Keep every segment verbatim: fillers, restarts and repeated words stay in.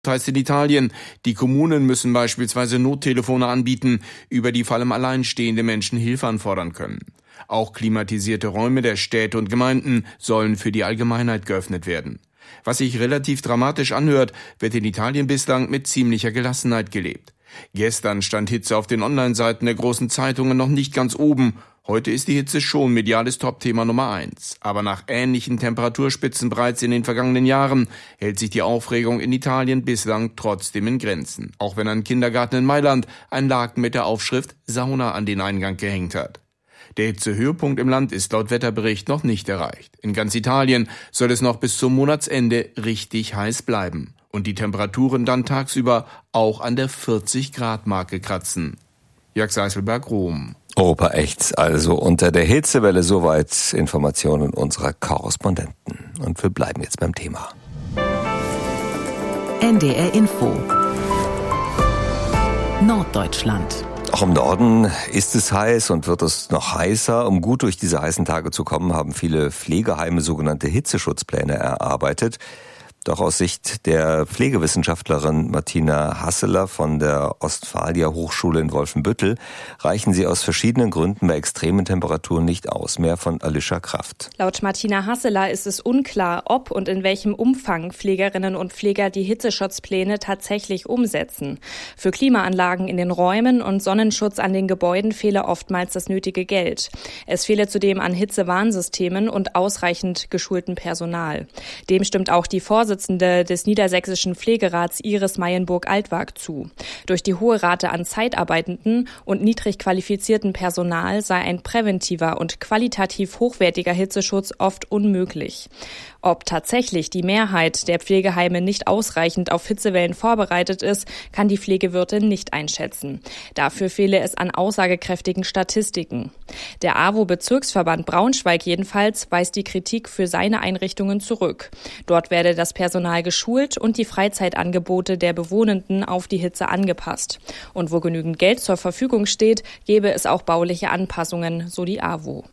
heißt in Italien, die Kommunen müssen beispielsweise Nottelefone anbieten, über die vor allem alleinstehende Menschen Hilfe anfordern können. Auch klimatisierte Räume der Städte und Gemeinden sollen für die Allgemeinheit geöffnet werden. Was sich relativ dramatisch anhört, wird in Italien bislang mit ziemlicher Gelassenheit gelebt. Gestern stand Hitze auf den Online-Seiten der großen Zeitungen noch nicht ganz oben. Heute ist die Hitze schon mediales Topthema Nummer eins. Aber nach ähnlichen Temperaturspitzen bereits in den vergangenen Jahren hält sich die Aufregung in Italien bislang trotzdem in Grenzen. Auch wenn ein Kindergarten in Mailand ein Laken mit der Aufschrift Sauna an den Eingang gehängt hat. Der Hitzehöhepunkt im Land ist laut Wetterbericht noch nicht erreicht. In ganz Italien soll es noch bis zum Monatsende richtig heiß bleiben. Und die Temperaturen dann tagsüber auch an der vierzig-Grad-Marke kratzen. Jörg Seiselberg, Rom. Europa ächzt also unter der Hitzewelle. Soweit Informationen unserer Korrespondenten. Und wir bleiben jetzt beim Thema. N D R Info. Norddeutschland. Auch im Norden ist es heiß und wird es noch heißer. Um gut durch diese heißen Tage zu kommen, haben viele Pflegeheime sogenannte Hitzeschutzpläne erarbeitet. Doch aus Sicht der Pflegewissenschaftlerin Martina Hasseler von der Ostfalia Hochschule in Wolfenbüttel reichen sie aus verschiedenen Gründen bei extremen Temperaturen nicht aus. Mehr von Alicia Kraft. Laut Martina Hasseler ist es unklar, ob und in welchem Umfang Pflegerinnen und Pfleger die Hitzeschutzpläne tatsächlich umsetzen. Für Klimaanlagen in den Räumen und Sonnenschutz an den Gebäuden fehle oftmals das nötige Geld. Es fehle zudem an Hitzewarnsystemen und ausreichend geschultem Personal. Dem stimmt auch die Vorsitzende des Niedersächsischen Pflegerats Iris Meyenburg-Altwag zu. Durch die hohe Rate an Zeitarbeitenden und niedrig qualifizierten Personal sei ein präventiver und qualitativ hochwertiger Hitzeschutz oft unmöglich. Ob tatsächlich die Mehrheit der Pflegeheime nicht ausreichend auf Hitzewellen vorbereitet ist, kann die Pflegewirtin nicht einschätzen. Dafür fehle es an aussagekräftigen Statistiken. Der A W O-Bezirksverband Braunschweig jedenfalls weist die Kritik für seine Einrichtungen zurück. Dort werde das Personal geschult und die Freizeitangebote der Bewohnenden auf die Hitze angepasst. Und wo genügend Geld zur Verfügung steht, gebe es auch bauliche Anpassungen, so die A W O.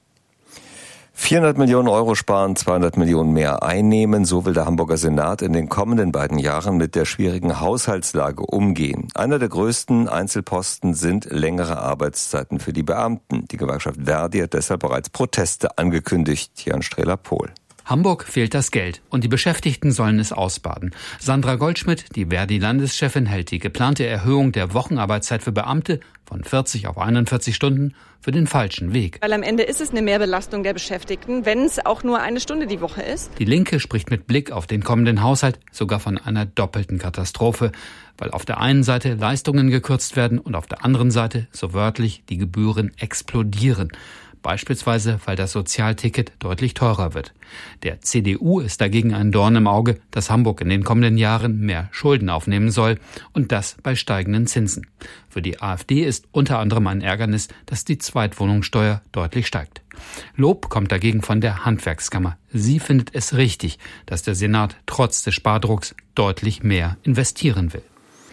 vierhundert Millionen Euro sparen, zweihundert Millionen mehr einnehmen. So will der Hamburger Senat in den kommenden beiden Jahren mit der schwierigen Haushaltslage umgehen. Einer der größten Einzelposten sind längere Arbeitszeiten für die Beamten. Die Gewerkschaft Verdi hat deshalb bereits Proteste angekündigt. Jan Strehler-Pohl. Hamburg fehlt das Geld und die Beschäftigten sollen es ausbaden. Sandra Goldschmidt, die Verdi-Landeschefin, hält die geplante Erhöhung der Wochenarbeitszeit für Beamte von vierzig auf einundvierzig Stunden für den falschen Weg. Weil am Ende ist es eine Mehrbelastung der Beschäftigten, wenn es auch nur eine Stunde die Woche ist. Die Linke spricht mit Blick auf den kommenden Haushalt sogar von einer doppelten Katastrophe, weil auf der einen Seite Leistungen gekürzt werden und auf der anderen Seite, so wörtlich, die Gebühren explodieren. Beispielsweise, weil das Sozialticket deutlich teurer wird. Der C D U ist dagegen ein Dorn im Auge, dass Hamburg in den kommenden Jahren mehr Schulden aufnehmen soll und das bei steigenden Zinsen. Für die AfD ist unter anderem ein Ärgernis, dass die Zweitwohnungssteuer deutlich steigt. Lob kommt dagegen von der Handwerkskammer. Sie findet es richtig, dass der Senat trotz des Spardrucks deutlich mehr investieren will.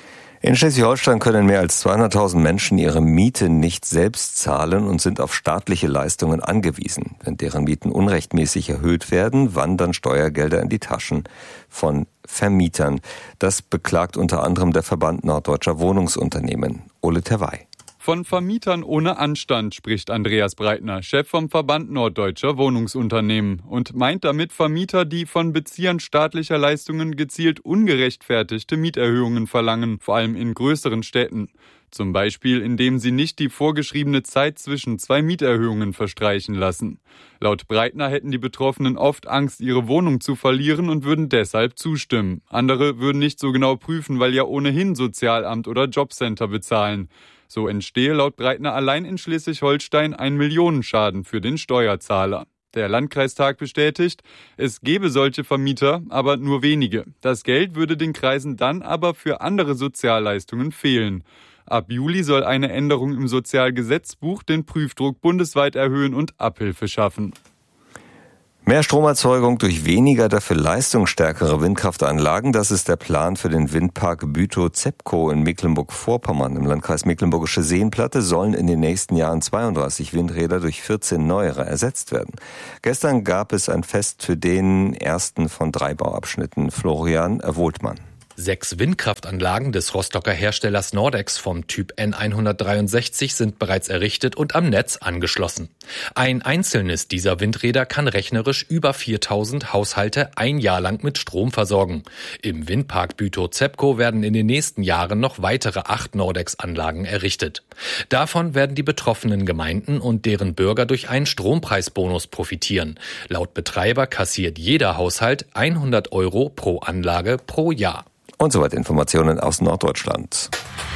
In Schleswig-Holstein können mehr als zweihunderttausend Menschen ihre Miete nicht selbst zahlen und sind auf staatliche Leistungen angewiesen. Wenn deren Mieten unrechtmäßig erhöht werden, wandern Steuergelder in die Taschen von Vermietern. Das beklagt unter anderem der Verband Norddeutscher Wohnungsunternehmen. Ole Terwey. Von Vermietern ohne Anstand spricht Andreas Breitner, Chef vom Verband Norddeutscher Wohnungsunternehmen, und meint damit Vermieter, die von Beziehern staatlicher Leistungen gezielt ungerechtfertigte Mieterhöhungen verlangen, vor allem in größeren Städten. Zum Beispiel, indem sie nicht die vorgeschriebene Zeit zwischen zwei Mieterhöhungen verstreichen lassen. Laut Breitner hätten die Betroffenen oft Angst, ihre Wohnung zu verlieren und würden deshalb zustimmen. Andere würden nicht so genau prüfen, weil ja ohnehin Sozialamt oder Jobcenter bezahlen. So entstehe laut Breitner allein in Schleswig-Holstein ein Millionenschaden für den Steuerzahler. Der Landkreistag bestätigt, es gebe solche Vermieter, aber nur wenige. Das Geld würde den Kreisen dann aber für andere Sozialleistungen fehlen. Ab Juli soll eine Änderung im Sozialgesetzbuch den Prüfdruck bundesweit erhöhen und Abhilfe schaffen. Mehr Stromerzeugung durch weniger, dafür leistungsstärkere Windkraftanlagen, das ist der Plan für den Windpark Bütow-Zepco in Mecklenburg-Vorpommern. Im Landkreis Mecklenburgische Seenplatte sollen in den nächsten Jahren zweiunddreißig Windräder durch vierzehn neuere ersetzt werden. Gestern gab es ein Fest für den ersten von drei Bauabschnitten. Florian Wohltmann. Sechs Windkraftanlagen des Rostocker Herstellers Nordex vom Typ N hundertdreiundsechzig sind bereits errichtet und am Netz angeschlossen. Ein einzelnes dieser Windräder kann rechnerisch über viertausend Haushalte ein Jahr lang mit Strom versorgen. Im Windpark Bütow-Zepco werden in den nächsten Jahren noch weitere acht Nordex-Anlagen errichtet. Davon werden die betroffenen Gemeinden und deren Bürger durch einen Strompreisbonus profitieren. Laut Betreiber kassiert jeder Haushalt hundert Euro pro Anlage pro Jahr. Und soweit Informationen aus Norddeutschland.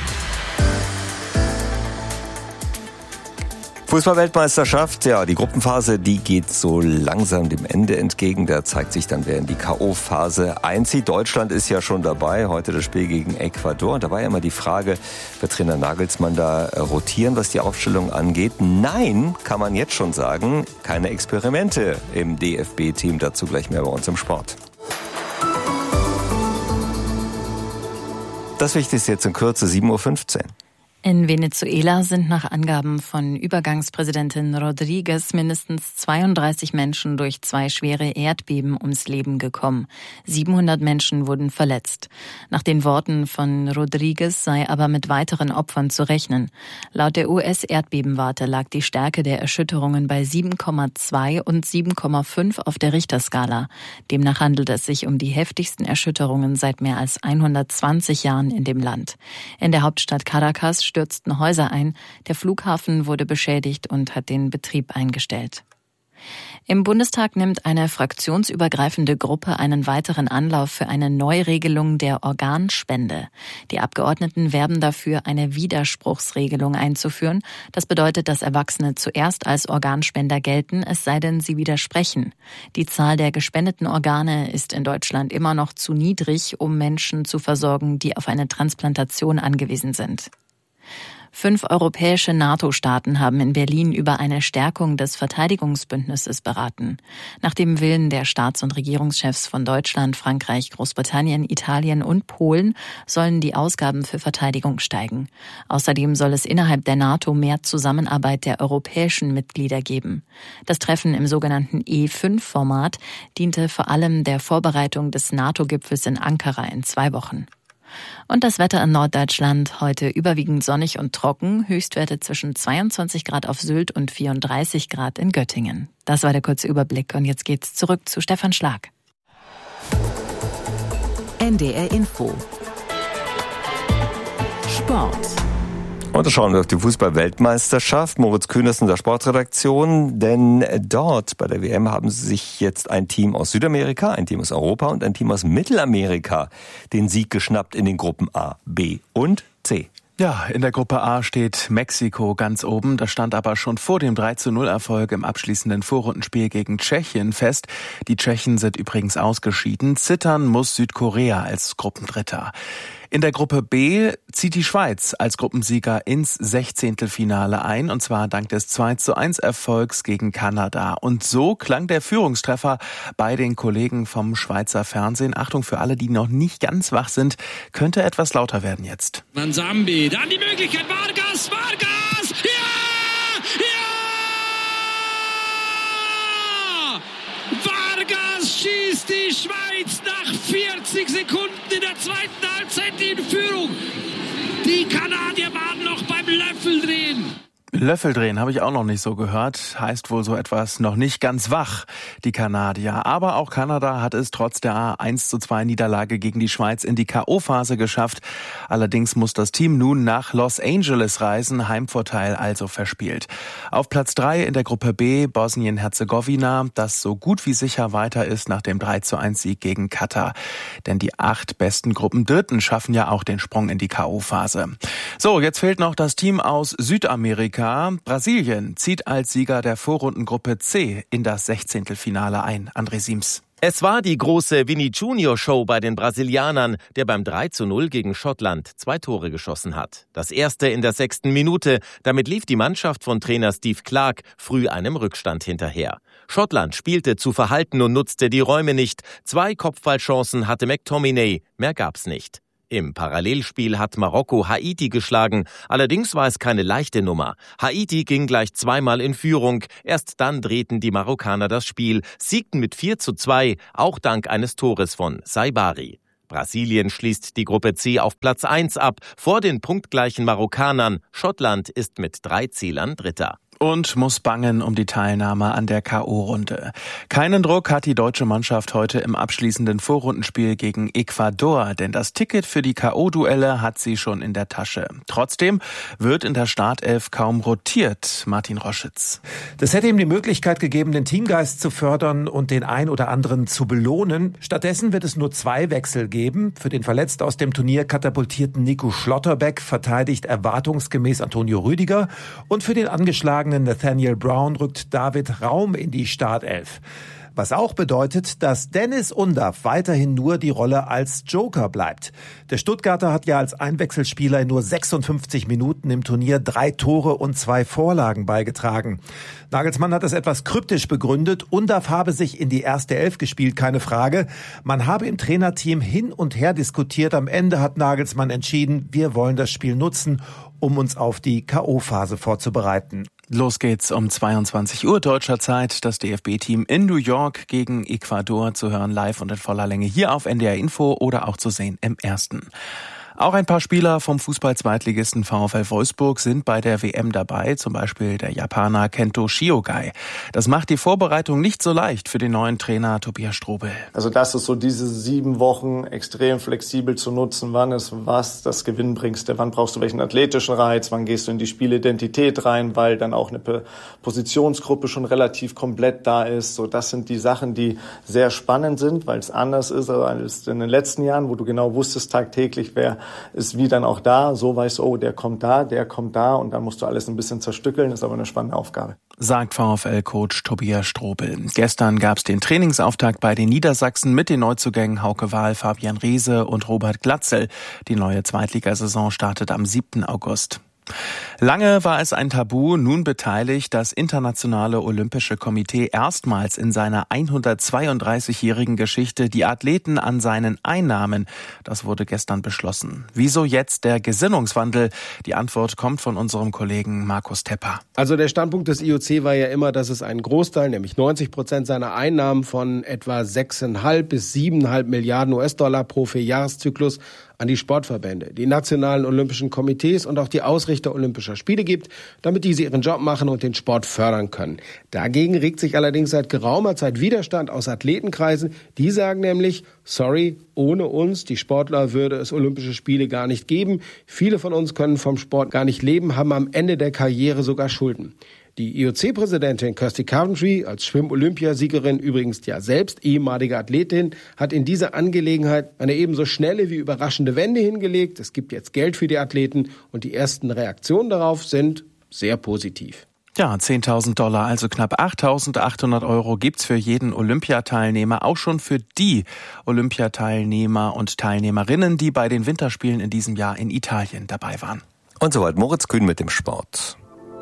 Fußball-Weltmeisterschaft, ja, die Gruppenphase, die geht so langsam dem Ende entgegen. Da zeigt sich dann, wer in die K O-Phase einzieht. Deutschland ist ja schon dabei, heute das Spiel gegen Ecuador. Und da war ja immer die Frage, wird Trainer Nagelsmann da rotieren, was die Aufstellung angeht? Nein, kann man jetzt schon sagen, keine Experimente im D F B-Team. Dazu gleich mehr bei uns im Sport. Das Wichtigste jetzt in Kürze, sieben Uhr fünfzehn. In Venezuela sind nach Angaben von Übergangspräsidentin Rodriguez mindestens zweiunddreißig Menschen durch zwei schwere Erdbeben ums Leben gekommen. siebenhundert Menschen wurden verletzt. Nach den Worten von Rodriguez sei aber mit weiteren Opfern zu rechnen. Laut der U S-Erdbebenwarte lag die Stärke der Erschütterungen bei sieben Komma zwei und sieben Komma fünf auf der Richterskala. Demnach handelt es sich um die heftigsten Erschütterungen seit mehr als hundertzwanzig Jahren in dem Land. In der Hauptstadt Caracas stürzten Häuser ein, der Flughafen wurde beschädigt und hat den Betrieb eingestellt. Im Bundestag nimmt eine fraktionsübergreifende Gruppe einen weiteren Anlauf für eine Neuregelung der Organspende. Die Abgeordneten werben dafür, eine Widerspruchsregelung einzuführen. Das bedeutet, dass Erwachsene zuerst als Organspender gelten, es sei denn, sie widersprechen. Die Zahl der gespendeten Organe ist in Deutschland immer noch zu niedrig, um Menschen zu versorgen, die auf eine Transplantation angewiesen sind. Fünf europäische NATO-Staaten haben in Berlin über eine Stärkung des Verteidigungsbündnisses beraten. Nach dem Willen der Staats- und Regierungschefs von Deutschland, Frankreich, Großbritannien, Italien und Polen sollen die Ausgaben für Verteidigung steigen. Außerdem soll es innerhalb der NATO mehr Zusammenarbeit der europäischen Mitglieder geben. Das Treffen im sogenannten E fünf Format diente vor allem der Vorbereitung des NATO-Gipfels in Ankara in zwei Wochen. Und das Wetter in Norddeutschland heute überwiegend sonnig und trocken, Höchstwerte zwischen zweiundzwanzig Grad auf Sylt und vierunddreißig Grad in Göttingen. Das war der kurze Überblick und jetzt geht's zurück zu Stefan Schlag. N D R Info. Sport. Und da schauen wir auf die Fußball-Weltmeisterschaft. Moritz Kühn ist in der Sportredaktion, denn dort bei der W M haben sie sich jetzt ein Team aus Südamerika, ein Team aus Europa und ein Team aus Mittelamerika den Sieg geschnappt in den Gruppen A, B und C. Ja, in der Gruppe A steht Mexiko ganz oben. Das stand aber schon vor dem drei zu null Erfolg im abschließenden Vorrundenspiel gegen Tschechien fest. Die Tschechen sind übrigens ausgeschieden. Zittern muss Südkorea als Gruppendritter. In der Gruppe B zieht die Schweiz als Gruppensieger ins Sechzehntelfinale ein, und zwar dank des zwei zu eins Erfolgs gegen Kanada. Und so klang der Führungstreffer bei den Kollegen vom Schweizer Fernsehen. Achtung für alle, die noch nicht ganz wach sind, könnte etwas lauter werden jetzt. Mansambi, dann die Möglichkeit, Vargas, Vargas, ja, ja! Vargas schießt die Schweiz nach vierzig Sekunden in der zweiten Halbzeit in Führung. Die Kanadier waren noch beim Löffeldrehen. Löffeldrehen habe ich auch noch nicht so gehört. Heißt wohl so etwas noch nicht ganz wach, die Kanadier. Aber auch Kanada hat es trotz der eins zu zwei Niederlage gegen die Schweiz in die K O-Phase geschafft. Allerdings muss das Team nun nach Los Angeles reisen, Heimvorteil also verspielt. Auf Platz drei in der Gruppe B Bosnien-Herzegowina, das so gut wie sicher weiter ist nach dem drei zu eins Sieg gegen Katar. Denn die acht besten Gruppendritten schaffen ja auch den Sprung in die K O-Phase. So, jetzt fehlt noch das Team aus Südamerika. Brasilien zieht als Sieger der Vorrundengruppe C in das Sechzehntelfinale ein. André Siems. Es war die große Vini Junior Show bei den Brasilianern, der beim drei zu null gegen Schottland zwei Tore geschossen hat. Das erste in der sechsten Minute. Damit lief die Mannschaft von Trainer Steve Clarke früh einem Rückstand hinterher. Schottland spielte zu verhalten und nutzte die Räume nicht. Zwei Kopfballchancen hatte McTominay, mehr gab's nicht. Im Parallelspiel hat Marokko Haiti geschlagen, allerdings war es keine leichte Nummer. Haiti ging gleich zweimal in Führung, erst dann drehten die Marokkaner das Spiel, siegten mit vier zu zwei, auch dank eines Tores von Saibari. Brasilien schließt die Gruppe C auf Platz eins ab, vor den punktgleichen Marokkanern. Schottland ist mit drei Zählern Dritter. Und muss bangen um die Teilnahme an der K O-Runde. Keinen Druck hat die deutsche Mannschaft heute im abschließenden Vorrundenspiel gegen Ecuador, denn das Ticket für die K O-Duelle hat sie schon in der Tasche. Trotzdem wird in der Startelf kaum rotiert. Martin Roschitz. Das hätte ihm die Möglichkeit gegeben, den Teamgeist zu fördern und den ein oder anderen zu belohnen. Stattdessen wird es nur zwei Wechsel geben. Für den verletzt aus dem Turnier katapultierten Nico Schlotterbeck verteidigt erwartungsgemäß Antonio Rüdiger und für den angeschlagenen Nathaniel Brown rückt David Raum in die Startelf. Was auch bedeutet, dass Dennis Undav weiterhin nur die Rolle als Joker bleibt. Der Stuttgarter hat ja als Einwechselspieler in nur sechsundfünfzig Minuten im Turnier drei Tore und zwei Vorlagen beigetragen. Nagelsmann hat das etwas kryptisch begründet. Undav habe sich in die erste Elf gespielt, keine Frage. Man habe im Trainerteam hin und her diskutiert. Am Ende hat Nagelsmann entschieden, wir wollen das Spiel nutzen, um uns auf die K O-Phase vorzubereiten. Los geht's um zweiundzwanzig Uhr deutscher Zeit. Das D F B-Team in New York gegen Ecuador zu hören live und in voller Länge hier auf N D R Info oder auch zu sehen im Ersten. Auch ein paar Spieler vom Fußball-Zweitligisten VfL Wolfsburg sind bei der W M dabei, zum Beispiel der Japaner Kento Shiogai. Das macht die Vorbereitung nicht so leicht für den neuen Trainer Tobias Strobel. Also das ist so diese sieben Wochen extrem flexibel zu nutzen. Wann ist was das Gewinnbringste? Wann brauchst du welchen athletischen Reiz? Wann gehst du in die Spielidentität rein? Weil dann auch eine Positionsgruppe schon relativ komplett da ist. So, das sind die Sachen, die sehr spannend sind, weil es anders ist als in den letzten Jahren, wo du genau wusstest tagtäglich, wer ist wie dann auch da, so weißt du, oh, der kommt da, der kommt da und dann musst du alles ein bisschen zerstückeln, ist aber eine spannende Aufgabe. Sagt VfL-Coach Tobias Strobel. Gestern gab es den Trainingsauftakt bei den Niedersachsen mit den Neuzugängen Hauke Wahl, Fabian Reese und Robert Glatzel. Die neue Zweitligasaison startet am siebten August. Lange war es ein Tabu, nun beteiligt das Internationale Olympische Komitee erstmals in seiner hundertzweiunddreißigjährigen Geschichte die Athleten an seinen Einnahmen. Das wurde gestern beschlossen. Wieso jetzt der Gesinnungswandel? Die Antwort kommt von unserem Kollegen Markus Tepper. Also der Standpunkt des I O C war ja immer, dass es einen Großteil, nämlich neunzig Prozent seiner Einnahmen von etwa sechs Komma fünf bis sieben Komma fünf Milliarden U S-Dollar pro Vierjahreszyklus an die Sportverbände, die nationalen olympischen Komitees und auch die Ausrichter olympischer Spiele gibt, damit diese ihren Job machen und den Sport fördern können. Dagegen regt sich allerdings seit geraumer Zeit Widerstand aus Athletenkreisen. Die sagen nämlich, sorry, ohne uns, die Sportler, würde es Olympische Spiele gar nicht geben. Viele von uns können vom Sport gar nicht leben, haben am Ende der Karriere sogar Schulden. Die I O C-Präsidentin Kirsty Coventry, als Schwimm-Olympiasiegerin übrigens ja selbst ehemalige Athletin, hat in dieser Angelegenheit eine ebenso schnelle wie überraschende Wende hingelegt. Es gibt jetzt Geld für die Athleten und die ersten Reaktionen darauf sind sehr positiv. Ja, zehntausend Dollar, also knapp achttausendachthundert Euro gibt's für jeden Olympiateilnehmer, auch schon für die Olympiateilnehmer und Teilnehmerinnen, die bei den Winterspielen in diesem Jahr in Italien dabei waren. Und soweit Moritz Kühn mit dem Sport.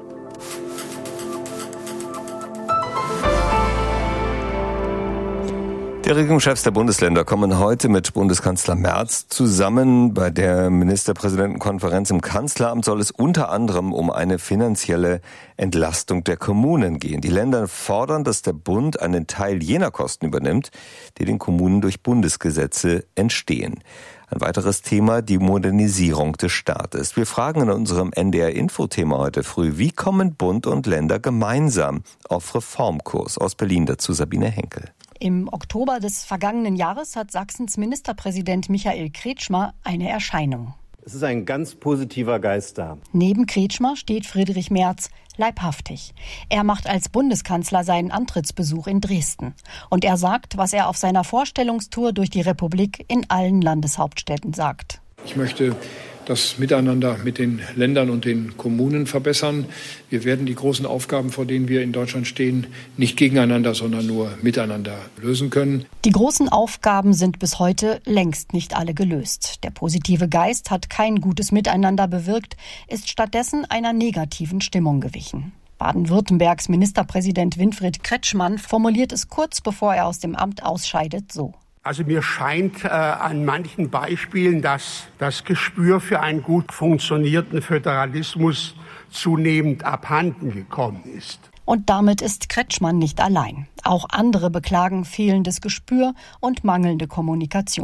Die Regierungschefs der Bundesländer kommen heute mit Bundeskanzler Merz zusammen. Bei der Ministerpräsidentenkonferenz im Kanzleramt soll es unter anderem um eine finanzielle Entlastung der Kommunen gehen. Die Länder fordern, dass der Bund einen Teil jener Kosten übernimmt, die den Kommunen durch Bundesgesetze entstehen. Ein weiteres Thema, die Modernisierung des Staates. Wir fragen in unserem N D R-Info-Thema heute früh, wie kommen Bund und Länder gemeinsam auf Reformkurs? Aus Berlin dazu Sabine Henkel. Im Oktober des vergangenen Jahres hat Sachsens Ministerpräsident Michael Kretschmer eine Erscheinung. Es ist ein ganz positiver Geist da. Neben Kretschmer steht Friedrich Merz, leibhaftig. Er macht als Bundeskanzler seinen Antrittsbesuch in Dresden. Und er sagt, was er auf seiner Vorstellungstour durch die Republik in allen Landeshauptstädten sagt. Ich möchte das Miteinander mit den Ländern und den Kommunen verbessern. Wir werden die großen Aufgaben, vor denen wir in Deutschland stehen, nicht gegeneinander, sondern nur miteinander lösen können. Die großen Aufgaben sind bis heute längst nicht alle gelöst. Der positive Geist hat kein gutes Miteinander bewirkt, ist stattdessen einer negativen Stimmung gewichen. Baden-Württembergs Ministerpräsident Winfried Kretschmann formuliert es kurz bevor er aus dem Amt ausscheidet so. Also mir scheint äh, an manchen Beispielen, dass das Gespür für einen gut funktionierenden Föderalismus zunehmend abhanden gekommen ist. Und damit ist Kretschmann nicht allein. Auch andere beklagen fehlendes Gespür und mangelnde Kommunikation.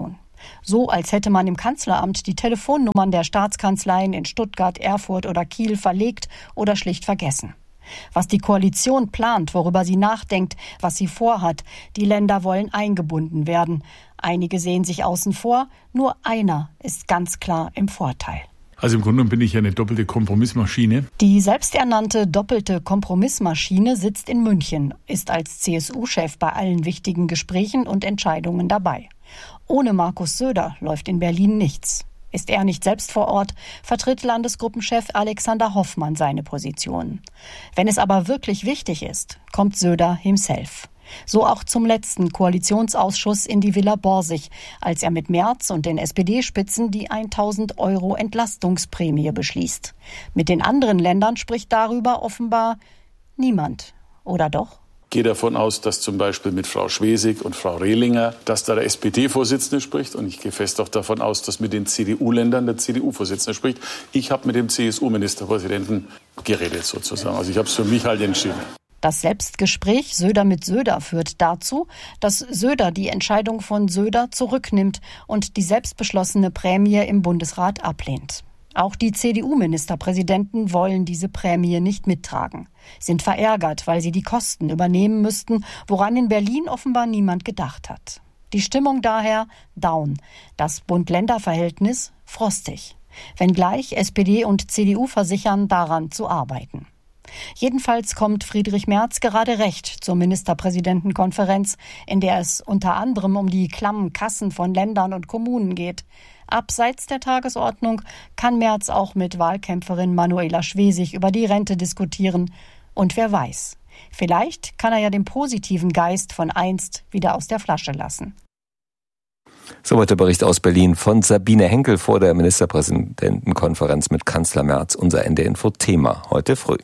So, als hätte man im Kanzleramt die Telefonnummern der Staatskanzleien in Stuttgart, Erfurt oder Kiel verlegt oder schlicht vergessen. Was die Koalition plant, worüber sie nachdenkt, was sie vorhat, die Länder wollen eingebunden werden. Einige sehen sich außen vor, nur einer ist ganz klar im Vorteil. Also im Grunde genommen bin ich ja eine doppelte Kompromissmaschine. Die selbsternannte doppelte Kompromissmaschine sitzt in München, ist als C S U-Chef bei allen wichtigen Gesprächen und Entscheidungen dabei. Ohne Markus Söder läuft in Berlin nichts. Ist er nicht selbst vor Ort, vertritt Landesgruppenchef Alexander Hoffmann seine Position. Wenn es aber wirklich wichtig ist, kommt Söder himself. So auch zum letzten Koalitionsausschuss in die Villa Borsig, als er mit Merz und den S P D-Spitzen die tausend Euro Entlastungsprämie beschließt. Mit den anderen Ländern spricht darüber offenbar niemand, oder doch? Ich gehe davon aus, dass zum Beispiel mit Frau Schwesig und Frau Rehlinger, dass da der S P D-Vorsitzende spricht. Und ich gehe fest auch davon aus, dass mit den C D U-Ländern der C D U-Vorsitzende spricht. Ich habe mit dem C S U-Ministerpräsidenten geredet sozusagen. Also ich habe es für mich halt entschieden. Das Selbstgespräch Söder mit Söder führt dazu, dass Söder die Entscheidung von Söder zurücknimmt und die selbstbeschlossene Prämie im Bundesrat ablehnt. Auch die C D U-Ministerpräsidenten wollen diese Prämie nicht mittragen, sind verärgert, weil sie die Kosten übernehmen müssten, woran in Berlin offenbar niemand gedacht hat. Die Stimmung daher down, das Bund-Länder-Verhältnis frostig. Wenngleich S P D und C D U versichern, daran zu arbeiten. Jedenfalls kommt Friedrich Merz gerade recht zur Ministerpräsidentenkonferenz, in der es unter anderem um die klammen Kassen von Ländern und Kommunen geht. Abseits der Tagesordnung kann Merz auch mit Wahlkämpferin Manuela Schwesig über die Rente diskutieren. Und wer weiß, vielleicht kann er ja den positiven Geist von einst wieder aus der Flasche lassen. Soweit der Bericht aus Berlin von Sabine Henkel vor der Ministerpräsidentenkonferenz mit Kanzler Merz. Unser N D R Info-Thema heute früh.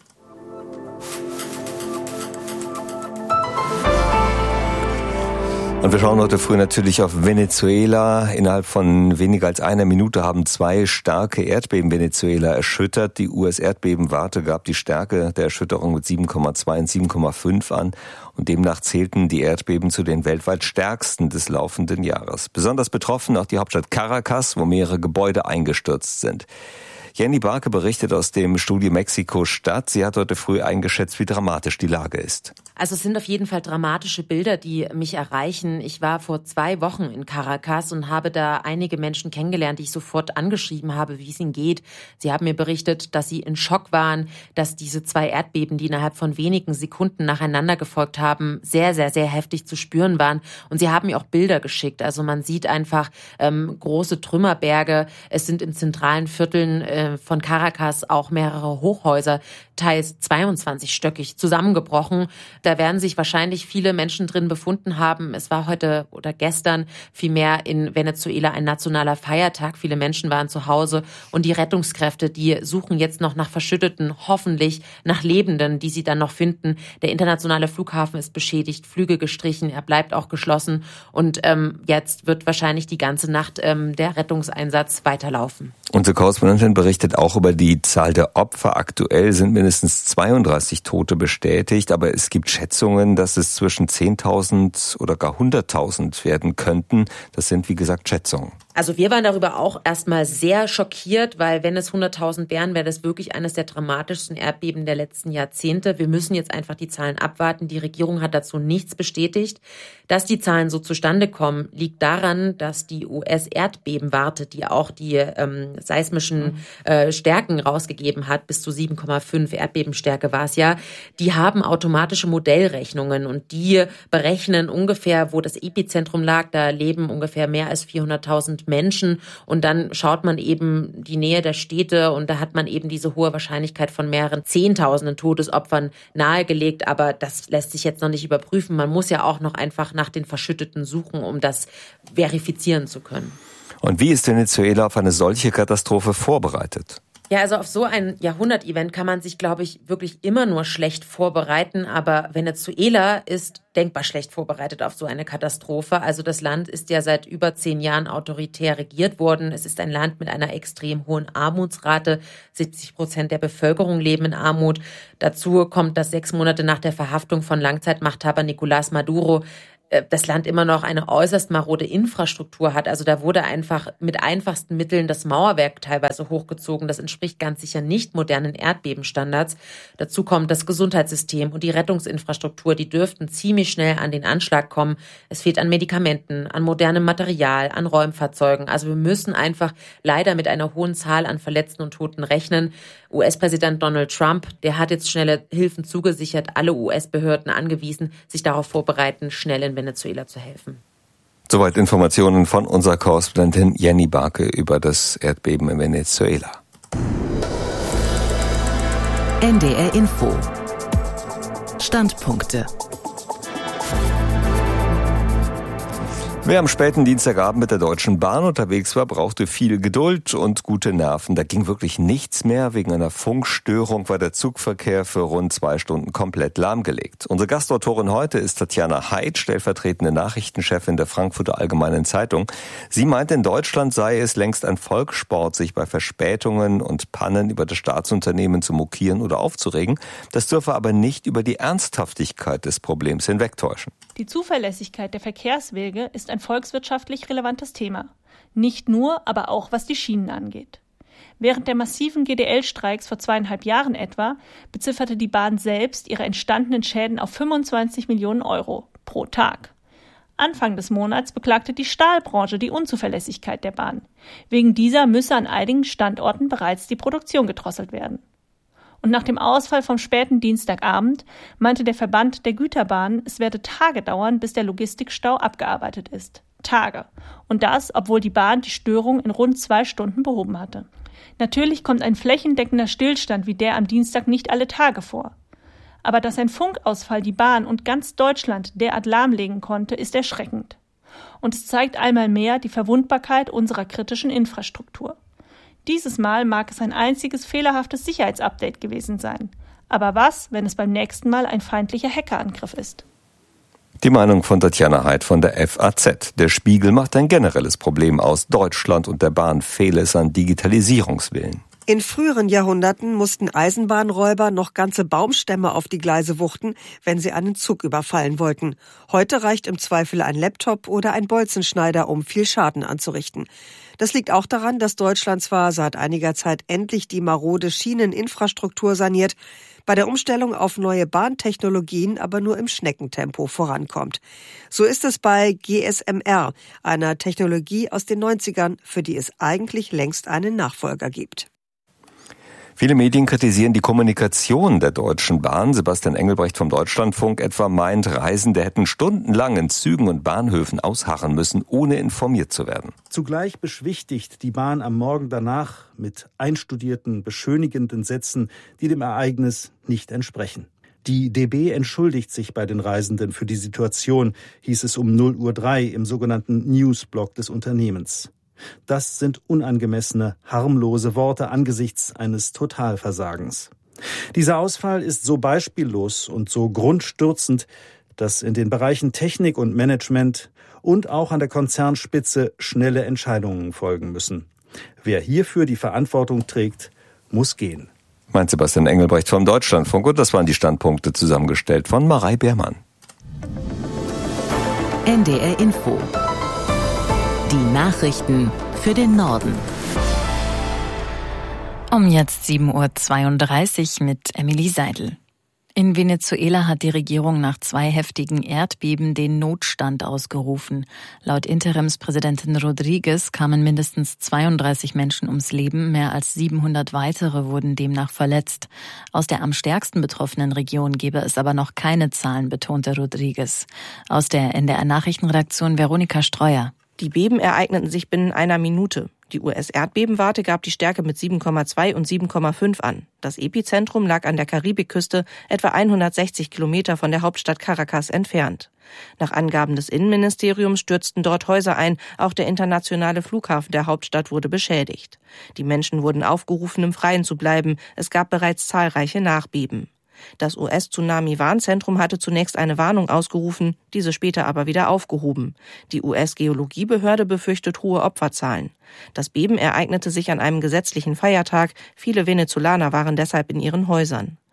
Und wir schauen heute früh natürlich auf Venezuela. Innerhalb von weniger als einer Minute haben zwei starke Erdbeben Venezuela erschüttert. Die U S-Erdbebenwarte gab die Stärke der Erschütterung mit sieben Komma zwei und sieben Komma fünf an. Und demnach zählten die Erdbeben zu den weltweit stärksten des laufenden Jahres. Besonders betroffen auch die Hauptstadt Caracas, wo mehrere Gebäude eingestürzt sind. Jenny Barke berichtet aus dem Studio Mexiko-Stadt. Sie hat heute früh eingeschätzt, wie dramatisch die Lage ist. Also es sind auf jeden Fall dramatische Bilder, die mich erreichen. Ich war vor zwei Wochen in Caracas und habe da einige Menschen kennengelernt, die ich sofort angeschrieben habe, wie es ihnen geht. Sie haben mir berichtet, dass sie in Schock waren, dass diese zwei Erdbeben, die innerhalb von wenigen Sekunden nacheinander gefolgt haben, sehr, sehr, sehr heftig zu spüren waren. Und sie haben mir auch Bilder geschickt. Also man sieht einfach ähm, große Trümmerberge. Es sind in zentralen Vierteln äh, von Caracas auch mehrere Hochhäuser, teils zweiundzwanzigstöckig, zusammengebrochen. Da werden sich wahrscheinlich viele Menschen drin befunden haben. Es war heute oder gestern vielmehr in Venezuela ein nationaler Feiertag. Viele Menschen waren zu Hause und die Rettungskräfte, die suchen jetzt noch nach Verschütteten, hoffentlich nach Lebenden, die sie dann noch finden. Der internationale Flughafen ist beschädigt, Flüge gestrichen, er bleibt auch geschlossen und ähm, jetzt wird wahrscheinlich die ganze Nacht ähm, der Rettungseinsatz weiterlaufen. Unsere Korrespondentin berichtet auch über die Zahl der Opfer. Aktuell sind mindestens zweiunddreißig Tote bestätigt, aber es gibt Schätzungen, dass es zwischen zehntausend oder gar hunderttausend werden könnten. Das sind, wie gesagt, Schätzungen. Also wir waren darüber auch erstmal sehr schockiert, weil wenn es hunderttausend wären, wäre das wirklich eines der dramatischsten Erdbeben der letzten Jahrzehnte. Wir müssen jetzt einfach die Zahlen abwarten. Die Regierung hat dazu nichts bestätigt. Dass die Zahlen so zustande kommen, liegt daran, dass die U S-Erdbebenwarte, die auch die ähm, seismischen äh, Stärken rausgegeben hat, bis zu sieben Komma fünf Erdbebenstärke war es ja, die haben automatische Modellrechnungen und die berechnen ungefähr, wo das Epizentrum lag. Da leben ungefähr mehr als vierhunderttausend Menschen und dann schaut man eben die Nähe der Städte und da hat man eben diese hohe Wahrscheinlichkeit von mehreren Zehntausenden Todesopfern nahegelegt, aber das lässt sich jetzt noch nicht überprüfen. Man muss ja auch noch einfach nach den Verschütteten suchen, um das verifizieren zu können. Und wie ist Venezuela auf eine solche Katastrophe vorbereitet? Ja, also auf so ein Jahrhundert-Event kann man sich, glaube ich, wirklich immer nur schlecht vorbereiten. Aber Venezuela ist denkbar schlecht vorbereitet auf so eine Katastrophe. Also das Land ist ja seit über zehn Jahren autoritär regiert worden. Es ist ein Land mit einer extrem hohen Armutsrate. siebzig Prozent der Bevölkerung leben in Armut. Dazu kommt, dass sechs Monate nach der Verhaftung von Langzeitmachthaber Nicolás Maduro das Land immer noch eine äußerst marode Infrastruktur hat. Also da wurde einfach mit einfachsten Mitteln das Mauerwerk teilweise hochgezogen. Das entspricht ganz sicher nicht modernen Erdbebenstandards. Dazu kommt das Gesundheitssystem und die Rettungsinfrastruktur. Die dürften ziemlich schnell an den Anschlag kommen. Es fehlt an Medikamenten, an modernem Material, an Räumfahrzeugen. Also wir müssen einfach leider mit einer hohen Zahl an Verletzten und Toten rechnen. U S-Präsident Donald Trump, der hat jetzt schnelle Hilfen zugesichert, alle U S-Behörden angewiesen, sich darauf vorbereiten, schnell in Venezuela zu helfen. Soweit Informationen von unserer Korrespondentin Jenny Barke über das Erdbeben in Venezuela. N D R Info. Standpunkte. Wer am späten Dienstagabend mit der Deutschen Bahn unterwegs war, brauchte viel Geduld und gute Nerven. Da ging wirklich nichts mehr. Wegen einer Funkstörung war der Zugverkehr für rund zwei Stunden komplett lahmgelegt. Unsere Gastautorin heute ist Tatjana Heid, stellvertretende Nachrichtenchefin der Frankfurter Allgemeinen Zeitung. Sie meint, in Deutschland sei es längst ein Volkssport, sich bei Verspätungen und Pannen über das Staatsunternehmen zu mokieren oder aufzuregen. Das dürfe aber nicht über die Ernsthaftigkeit des Problems hinwegtäuschen. Die Zuverlässigkeit der Verkehrswege ist ein volkswirtschaftlich relevantes Thema. Nicht nur, aber auch was die Schienen angeht. Während der massiven G D L-Streiks vor zweieinhalb Jahren etwa bezifferte die Bahn selbst ihre entstandenen Schäden auf fünfundzwanzig Millionen Euro pro Tag. Anfang des Monats beklagte die Stahlbranche die Unzuverlässigkeit der Bahn. Wegen dieser müsse an einigen Standorten bereits die Produktion gedrosselt werden. Und nach dem Ausfall vom späten Dienstagabend meinte der Verband der Güterbahnen, es werde Tage dauern, bis der Logistikstau abgearbeitet ist. Tage. Und das, obwohl die Bahn die Störung in rund zwei Stunden behoben hatte. Natürlich kommt ein flächendeckender Stillstand wie der am Dienstag nicht alle Tage vor. Aber dass ein Funkausfall die Bahn und ganz Deutschland derart lahmlegen konnte, ist erschreckend. Und es zeigt einmal mehr die Verwundbarkeit unserer kritischen Infrastruktur. Dieses Mal mag es ein einziges fehlerhaftes Sicherheitsupdate gewesen sein. Aber was, wenn es beim nächsten Mal ein feindlicher Hackerangriff ist? Die Meinung von Tatjana Heid von der F A Z. Der Spiegel macht ein generelles Problem aus. Deutschland und der Bahn fehle es an Digitalisierungswillen. In früheren Jahrhunderten mussten Eisenbahnräuber noch ganze Baumstämme auf die Gleise wuchten, wenn sie einen Zug überfallen wollten. Heute reicht im Zweifel ein Laptop oder ein Bolzenschneider, um viel Schaden anzurichten. Das liegt auch daran, dass Deutschland zwar seit einiger Zeit endlich die marode Schieneninfrastruktur saniert, bei der Umstellung auf neue Bahntechnologien aber nur im Schneckentempo vorankommt. So ist es bei G S M R, einer Technologie aus den neunzigern, für die es eigentlich längst einen Nachfolger gibt. Viele Medien kritisieren die Kommunikation der Deutschen Bahn. Sebastian Engelbrecht vom Deutschlandfunk etwa meint, Reisende hätten stundenlang in Zügen und Bahnhöfen ausharren müssen, ohne informiert zu werden. Zugleich beschwichtigt die Bahn am Morgen danach mit einstudierten, beschönigenden Sätzen, die dem Ereignis nicht entsprechen. Die D B entschuldigt sich bei den Reisenden für die Situation, hieß es um null Uhr drei im sogenannten Newsblog des Unternehmens. Das sind unangemessene, harmlose Worte angesichts eines Totalversagens. Dieser Ausfall ist so beispiellos und so grundstürzend, dass in den Bereichen Technik und Management und auch an der Konzernspitze schnelle Entscheidungen folgen müssen. Wer hierfür die Verantwortung trägt, muss gehen. Meint Sebastian Engelbrecht vom Deutschlandfunk, und das waren die Standpunkte zusammengestellt von Marei Beermann. N D R Info. Die Nachrichten für den Norden. Um jetzt sieben Uhr zweiunddreißig mit Emily Seidel. In Venezuela hat die Regierung nach zwei heftigen Erdbeben den Notstand ausgerufen. Laut Interimspräsidentin Rodriguez kamen mindestens zweiunddreißig Menschen ums Leben, mehr als siebenhundert weitere wurden demnach verletzt. Aus der am stärksten betroffenen Region gebe es aber noch keine Zahlen, betonte Rodriguez. Aus der N D R-Nachrichtenredaktion Veronika Streuer. Die Beben ereigneten sich binnen einer Minute. Die U S-Erdbebenwarte gab die Stärke mit sieben Komma zwei und sieben Komma fünf an. Das Epizentrum lag an der Karibikküste, etwa hundertsechzig Kilometer von der Hauptstadt Caracas entfernt. Nach Angaben des Innenministeriums stürzten dort Häuser ein, auch der internationale Flughafen der Hauptstadt wurde beschädigt. Die Menschen wurden aufgerufen, im Freien zu bleiben. Es gab bereits zahlreiche Nachbeben. Das U S-Tsunami-Warnzentrum hatte zunächst eine Warnung ausgerufen, diese später aber wieder aufgehoben. Die U S-Geologiebehörde befürchtet hohe Opferzahlen. Das Beben ereignete sich an einem gesetzlichen Feiertag. Viele Venezolaner waren deshalb in ihren Häusern.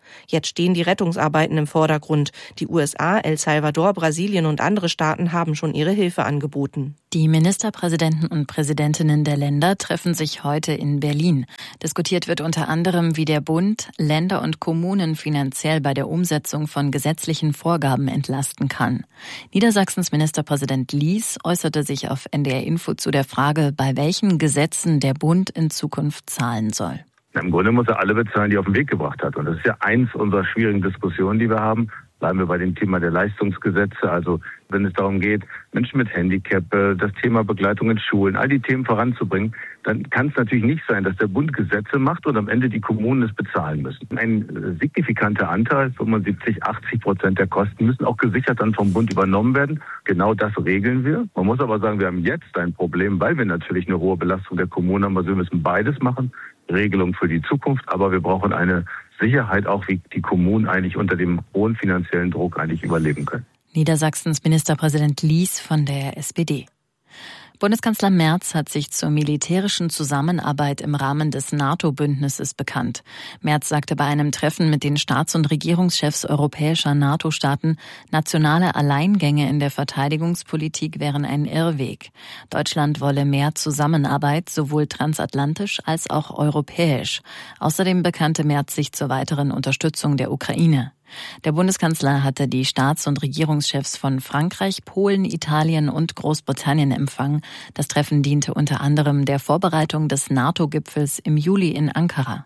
Jetzt stehen die Rettungsarbeiten im Vordergrund. Die U S A, El Salvador, Brasilien und andere Staaten haben schon ihre Hilfe angeboten. Die Ministerpräsidenten und Präsidentinnen der Länder treffen sich heute in Berlin. Diskutiert wird unter anderem, wie der Bund Länder und Kommunen finanziell bei der Umsetzung von gesetzlichen Vorgaben entlasten kann. Niedersachsens Ministerpräsident Lies äußerte sich auf N D R Info zu der Frage, bei welchen Gesetzen der Bund in Zukunft zahlen soll. Im Grunde muss er alle bezahlen, die er auf den Weg gebracht hat. Und das ist ja eins unserer schwierigen Diskussionen, die wir haben. Bleiben wir bei dem Thema der Leistungsgesetze. Also wenn es darum geht, Menschen mit Handicap, das Thema Begleitung in Schulen, all die Themen voranzubringen, dann kann es natürlich nicht sein, dass der Bund Gesetze macht und am Ende die Kommunen es bezahlen müssen. Ein signifikanter Anteil, fünfundsiebzig, achtzig Prozent der Kosten, müssen auch gesichert dann vom Bund übernommen werden. Genau das regeln wir. Man muss aber sagen, wir haben jetzt ein Problem, weil wir natürlich eine hohe Belastung der Kommunen haben. Also wir müssen beides machen. Regelung für die Zukunft, aber wir brauchen eine Sicherheit auch, wie die Kommunen eigentlich unter dem hohen finanziellen Druck eigentlich überleben können. Niedersachsens Ministerpräsident Lies von der S P D. Bundeskanzler Merz hat sich zur militärischen Zusammenarbeit im Rahmen des NATO-Bündnisses bekannt. Merz sagte bei einem Treffen mit den Staats- und Regierungschefs europäischer NATO-Staaten, nationale Alleingänge in der Verteidigungspolitik wären ein Irrweg. Deutschland wolle mehr Zusammenarbeit, sowohl transatlantisch als auch europäisch. Außerdem bekannte Merz sich zur weiteren Unterstützung der Ukraine. Der Bundeskanzler hatte die Staats- und Regierungschefs von Frankreich, Polen, Italien und Großbritannien empfangen. Das Treffen diente unter anderem der Vorbereitung des NATO-Gipfels im Juli in Ankara.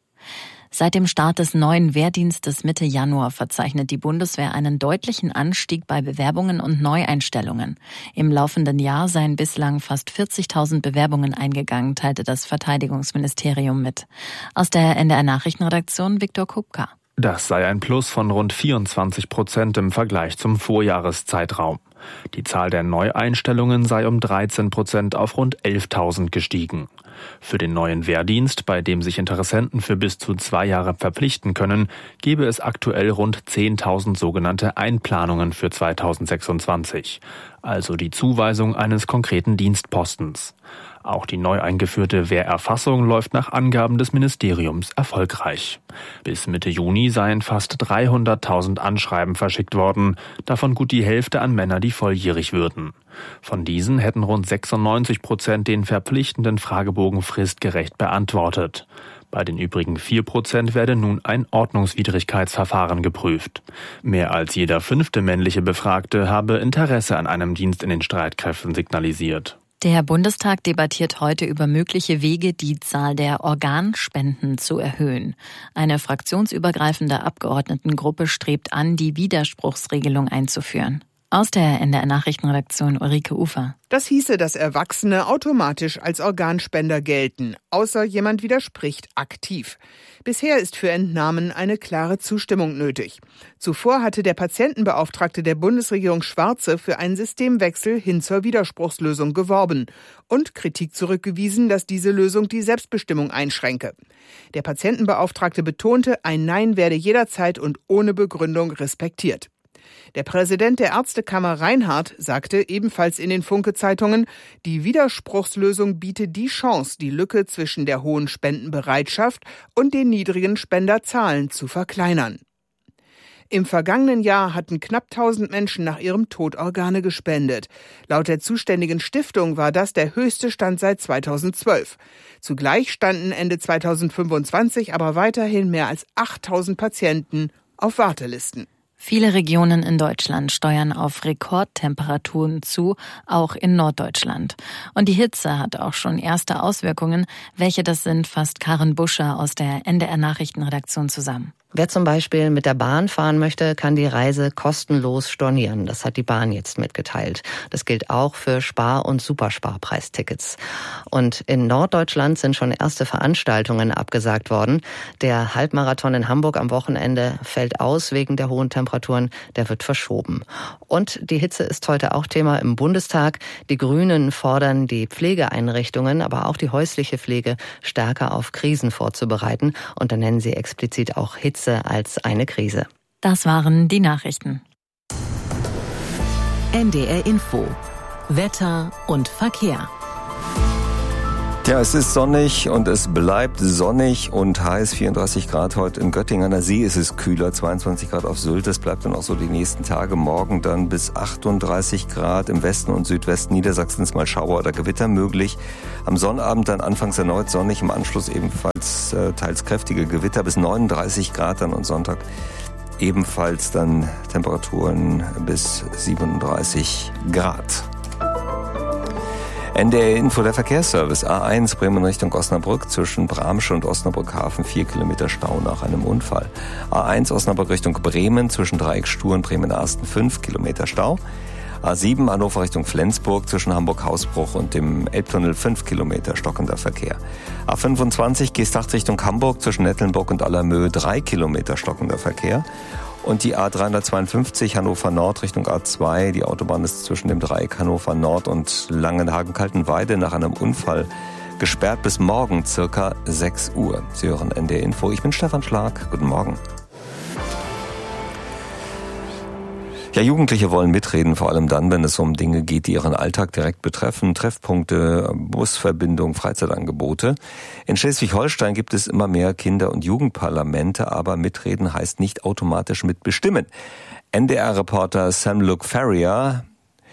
Seit dem Start des neuen Wehrdienstes Mitte Januar verzeichnet die Bundeswehr einen deutlichen Anstieg bei Bewerbungen und Neueinstellungen. Im laufenden Jahr seien bislang fast vierzigtausend Bewerbungen eingegangen, teilte das Verteidigungsministerium mit. Aus der N D R Nachrichtenredaktion Viktor Kupka. Das sei ein Plus von rund vierundzwanzig Prozent im Vergleich zum Vorjahreszeitraum. Die Zahl der Neueinstellungen sei um dreizehn Prozent auf rund elftausend gestiegen. Für den neuen Wehrdienst, bei dem sich Interessenten für bis zu zwei Jahre verpflichten können, gebe es aktuell rund zehntausend sogenannte Einplanungen für zweitausendsechsundzwanzig, also die Zuweisung eines konkreten Dienstpostens. Auch die neu eingeführte Wehrerfassung läuft nach Angaben des Ministeriums erfolgreich. Bis Mitte Juni seien fast dreihunderttausend Anschreiben verschickt worden, davon gut die Hälfte an Männer, die volljährig würden. Von diesen hätten rund sechsundneunzig Prozent den verpflichtenden Fragebogen fristgerecht beantwortet. Bei den übrigen vier Prozent werde nun ein Ordnungswidrigkeitsverfahren geprüft. Mehr als jeder fünfte männliche Befragte habe Interesse an einem Dienst in den Streitkräften signalisiert. Der Bundestag debattiert heute über mögliche Wege, die Zahl der Organspenden zu erhöhen. Eine fraktionsübergreifende Abgeordnetengruppe strebt an, die Widerspruchsregelung einzuführen. Aus der N D R Nachrichtenredaktion Ulrike Ufer. Das hieße, dass Erwachsene automatisch als Organspender gelten, außer jemand widerspricht aktiv. Bisher ist für Entnahmen eine klare Zustimmung nötig. Zuvor hatte der Patientenbeauftragte der Bundesregierung Schwarze für einen Systemwechsel hin zur Widerspruchslösung geworben und Kritik zurückgewiesen, dass diese Lösung die Selbstbestimmung einschränke. Der Patientenbeauftragte betonte, ein Nein werde jederzeit und ohne Begründung respektiert. Der Präsident der Ärztekammer Reinhardt sagte ebenfalls in den Funke-Zeitungen, die Widerspruchslösung biete die Chance, die Lücke zwischen der hohen Spendenbereitschaft und den niedrigen Spenderzahlen zu verkleinern. Im vergangenen Jahr hatten knapp tausend Menschen nach ihrem Tod Organe gespendet. Laut der zuständigen Stiftung war das der höchste Stand seit zweitausendzwölf. Zugleich standen Ende zweitausendfünfundzwanzig aber weiterhin mehr als achttausend Patienten auf Wartelisten. Viele Regionen in Deutschland steuern auf Rekordtemperaturen zu, auch in Norddeutschland. Und die Hitze hat auch schon erste Auswirkungen. Welche das sind, fasst Karin Buscher aus der N D R Nachrichtenredaktion zusammen. Wer zum Beispiel mit der Bahn fahren möchte, kann die Reise kostenlos stornieren. Das hat die Bahn jetzt mitgeteilt. Das gilt auch für Spar- und Supersparpreistickets. Und in Norddeutschland sind schon erste Veranstaltungen abgesagt worden. Der Halbmarathon in Hamburg am Wochenende fällt aus wegen der hohen Temperaturen. Der wird verschoben. Und die Hitze ist heute auch Thema im Bundestag. Die Grünen fordern, die Pflegeeinrichtungen, aber auch die häusliche Pflege stärker auf Krisen vorzubereiten. Und da nennen sie explizit auch Hitze als eine Krise. Das waren die Nachrichten. N D R Info. Wetter und Verkehr. Ja, es ist sonnig und es bleibt sonnig und heiß. vierunddreißig Grad heute in Göttingen. An der See ist es kühler, zweiundzwanzig Grad auf Sylt. Das bleibt dann auch so die nächsten Tage. Morgen dann bis achtunddreißig Grad. Im Westen und Südwesten Niedersachsens mal Schauer oder Gewitter möglich. Am Sonnabend dann anfangs erneut sonnig, im Anschluss ebenfalls äh, teils kräftige Gewitter bis neununddreißig Grad dann und Sonntag ebenfalls dann Temperaturen bis siebenunddreißig Grad. N D R Info, der Verkehrsservice. A eins Bremen Richtung Osnabrück zwischen Bramsche und Osnabrück Hafen vier Kilometer Stau nach einem Unfall. A eins Osnabrück Richtung Bremen zwischen Dreieck Stur und Bremen-Arsten fünf Kilometer Stau. A sieben Hannover Richtung Flensburg zwischen Hamburg-Hausbruch und dem Elbtunnel fünf Kilometer stockender Verkehr. A fünfundzwanzig Geesthacht Richtung Hamburg zwischen Nettlenburg und Allermöhe drei Kilometer stockender Verkehr. Und die A dreihundertzweiundfünfzig Hannover Nord Richtung A zwei. Die Autobahn ist zwischen dem Dreieck Hannover Nord und Langenhagen-Kaltenweide nach einem Unfall gesperrt bis morgen circa sechs Uhr. Sie hören N D R Info. Ich bin Stefan Schlag. Guten Morgen. Ja, Jugendliche wollen mitreden, vor allem dann, wenn es um Dinge geht, die ihren Alltag direkt betreffen. Treffpunkte, Busverbindungen, Freizeitangebote. In Schleswig-Holstein gibt es immer mehr Kinder- und Jugendparlamente, aber mitreden heißt nicht automatisch mitbestimmen. N D R-Reporter Sam Luke Ferrier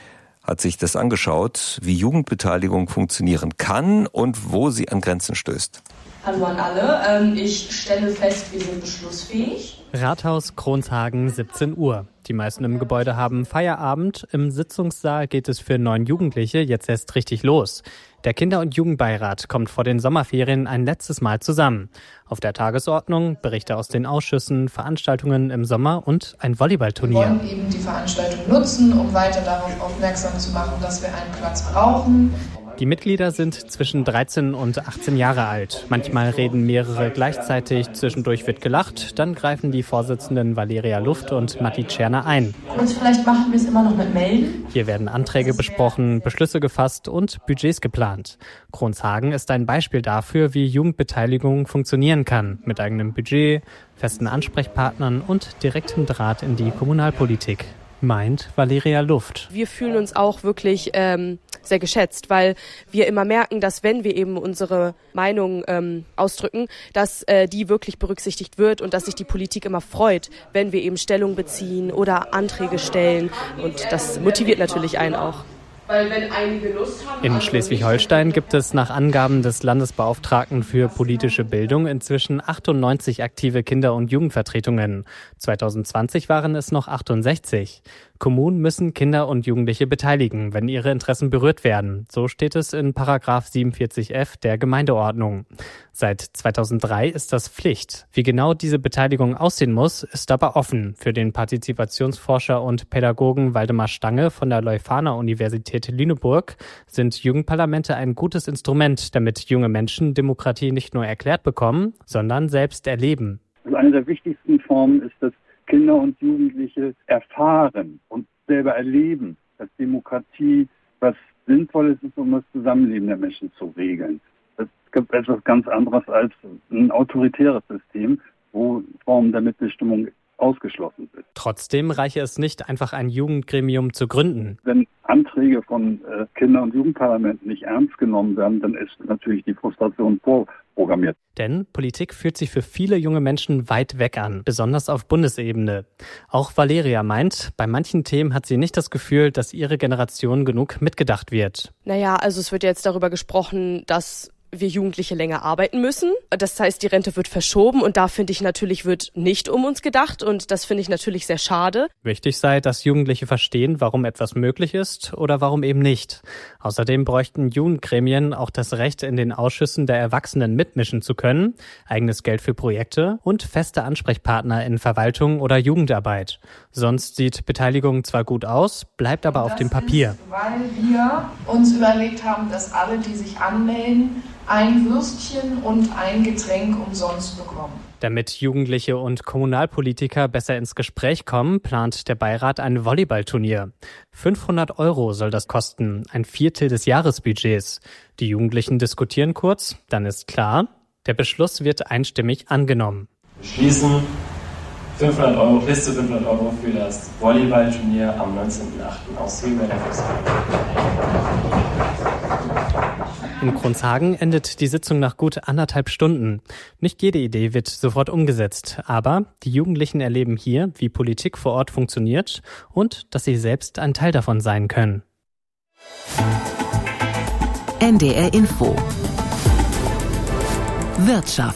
hat sich das angeschaut, wie Jugendbeteiligung funktionieren kann und wo sie an Grenzen stößt. Hallo an alle, ich stelle fest, wir sind beschlussfähig. Rathaus Kronshagen, siebzehn Uhr. Die meisten im Gebäude haben Feierabend. Im Sitzungssaal geht es für neun Jugendliche jetzt erst richtig los. Der Kinder- und Jugendbeirat kommt vor den Sommerferien ein letztes Mal zusammen. Auf der Tagesordnung Berichte aus den Ausschüssen, Veranstaltungen im Sommer und ein Volleyballturnier. Wir wollen eben die Veranstaltung nutzen, um weiter darauf aufmerksam zu machen, dass wir einen Platz brauchen. Die Mitglieder sind zwischen dreizehn und achtzehn Jahre alt. Manchmal reden mehrere gleichzeitig, zwischendurch wird gelacht. Dann greifen die Vorsitzenden Valeria Luft und Matti Tscherner ein. Und vielleicht machen wir es immer noch mit Melden. Hier werden Anträge besprochen, Beschlüsse gefasst und Budgets geplant. Kronshagen ist ein Beispiel dafür, wie Jugendbeteiligung funktionieren kann. Mit eigenem Budget, festen Ansprechpartnern und direktem Draht in die Kommunalpolitik. Meint Valeria Luft. Wir fühlen uns auch wirklich ähm, sehr geschätzt, weil wir immer merken, dass wenn wir eben unsere Meinung ähm, ausdrücken, dass äh, die wirklich berücksichtigt wird und dass sich die Politik immer freut, wenn wir eben Stellung beziehen oder Anträge stellen. Und das motiviert natürlich einen auch. Weil wenn einige Lust haben, in Schleswig-Holstein gibt es nach Angaben des Landesbeauftragten für politische Bildung inzwischen achtundneunzig aktive Kinder- und Jugendvertretungen. zwanzig zwanzig waren es noch achtundsechzig. Kommunen müssen Kinder und Jugendliche beteiligen, wenn ihre Interessen berührt werden. So steht es in Paragraph siebenundvierzig f der Gemeindeordnung. Seit zweitausenddrei ist das Pflicht. Wie genau diese Beteiligung aussehen muss, ist aber offen. Für den Partizipationsforscher und Pädagogen Waldemar Stange von der Leuphana-Universität Lüneburg sind Jugendparlamente ein gutes Instrument, damit junge Menschen Demokratie nicht nur erklärt bekommen, sondern selbst erleben. Also eine der wichtigsten Formen ist, dass Kinder und Jugendliche erfahren und selber erleben, dass Demokratie was Sinnvolles ist, um das Zusammenleben der Menschen zu regeln. Das ist etwas ganz anderes als ein autoritäres System, wo Formen der Mitbestimmung ausgeschlossen sind. Trotzdem reiche es nicht, einfach ein Jugendgremium zu gründen. Wenn Anträge von äh, Kinder- und Jugendparlamenten nicht ernst genommen werden, dann ist natürlich die Frustration vorprogrammiert. Denn Politik fühlt sich für viele junge Menschen weit weg an, besonders auf Bundesebene. Auch Valeria meint, bei manchen Themen hat sie nicht das Gefühl, dass ihre Generation genug mitgedacht wird. Naja, also es wird jetzt darüber gesprochen, dass wir Jugendliche länger arbeiten müssen. Das heißt, die Rente wird verschoben und da finde ich natürlich, wird nicht um uns gedacht und das finde ich natürlich sehr schade. Wichtig sei, dass Jugendliche verstehen, warum etwas möglich ist oder warum eben nicht. Außerdem bräuchten Jugendgremien auch das Recht, in den Ausschüssen der Erwachsenen mitmischen zu können, eigenes Geld für Projekte und feste Ansprechpartner in Verwaltung oder Jugendarbeit. Sonst sieht Beteiligung zwar gut aus, bleibt aber auf dem Papier. Ist, weil wir uns überlegt haben, dass alle, die sich anmelden, ein Würstchen und ein Getränk umsonst bekommen. Damit Jugendliche und Kommunalpolitiker besser ins Gespräch kommen, plant der Beirat ein Volleyballturnier. fünfhundert Euro soll das kosten, ein Viertel des Jahresbudgets. Die Jugendlichen diskutieren kurz, dann ist klar, der Beschluss wird einstimmig angenommen. Beschließen fünfhundert Euro bis zu fünfhundert Euro für das Volleyballturnier am neunzehnten achten aus Höhe der Volkswagen. In Kronshagen endet die Sitzung nach gut anderthalb Stunden. Nicht jede Idee wird sofort umgesetzt, aber die Jugendlichen erleben hier, wie Politik vor Ort funktioniert und dass sie selbst ein Teil davon sein können. N D R Info. Wirtschaft.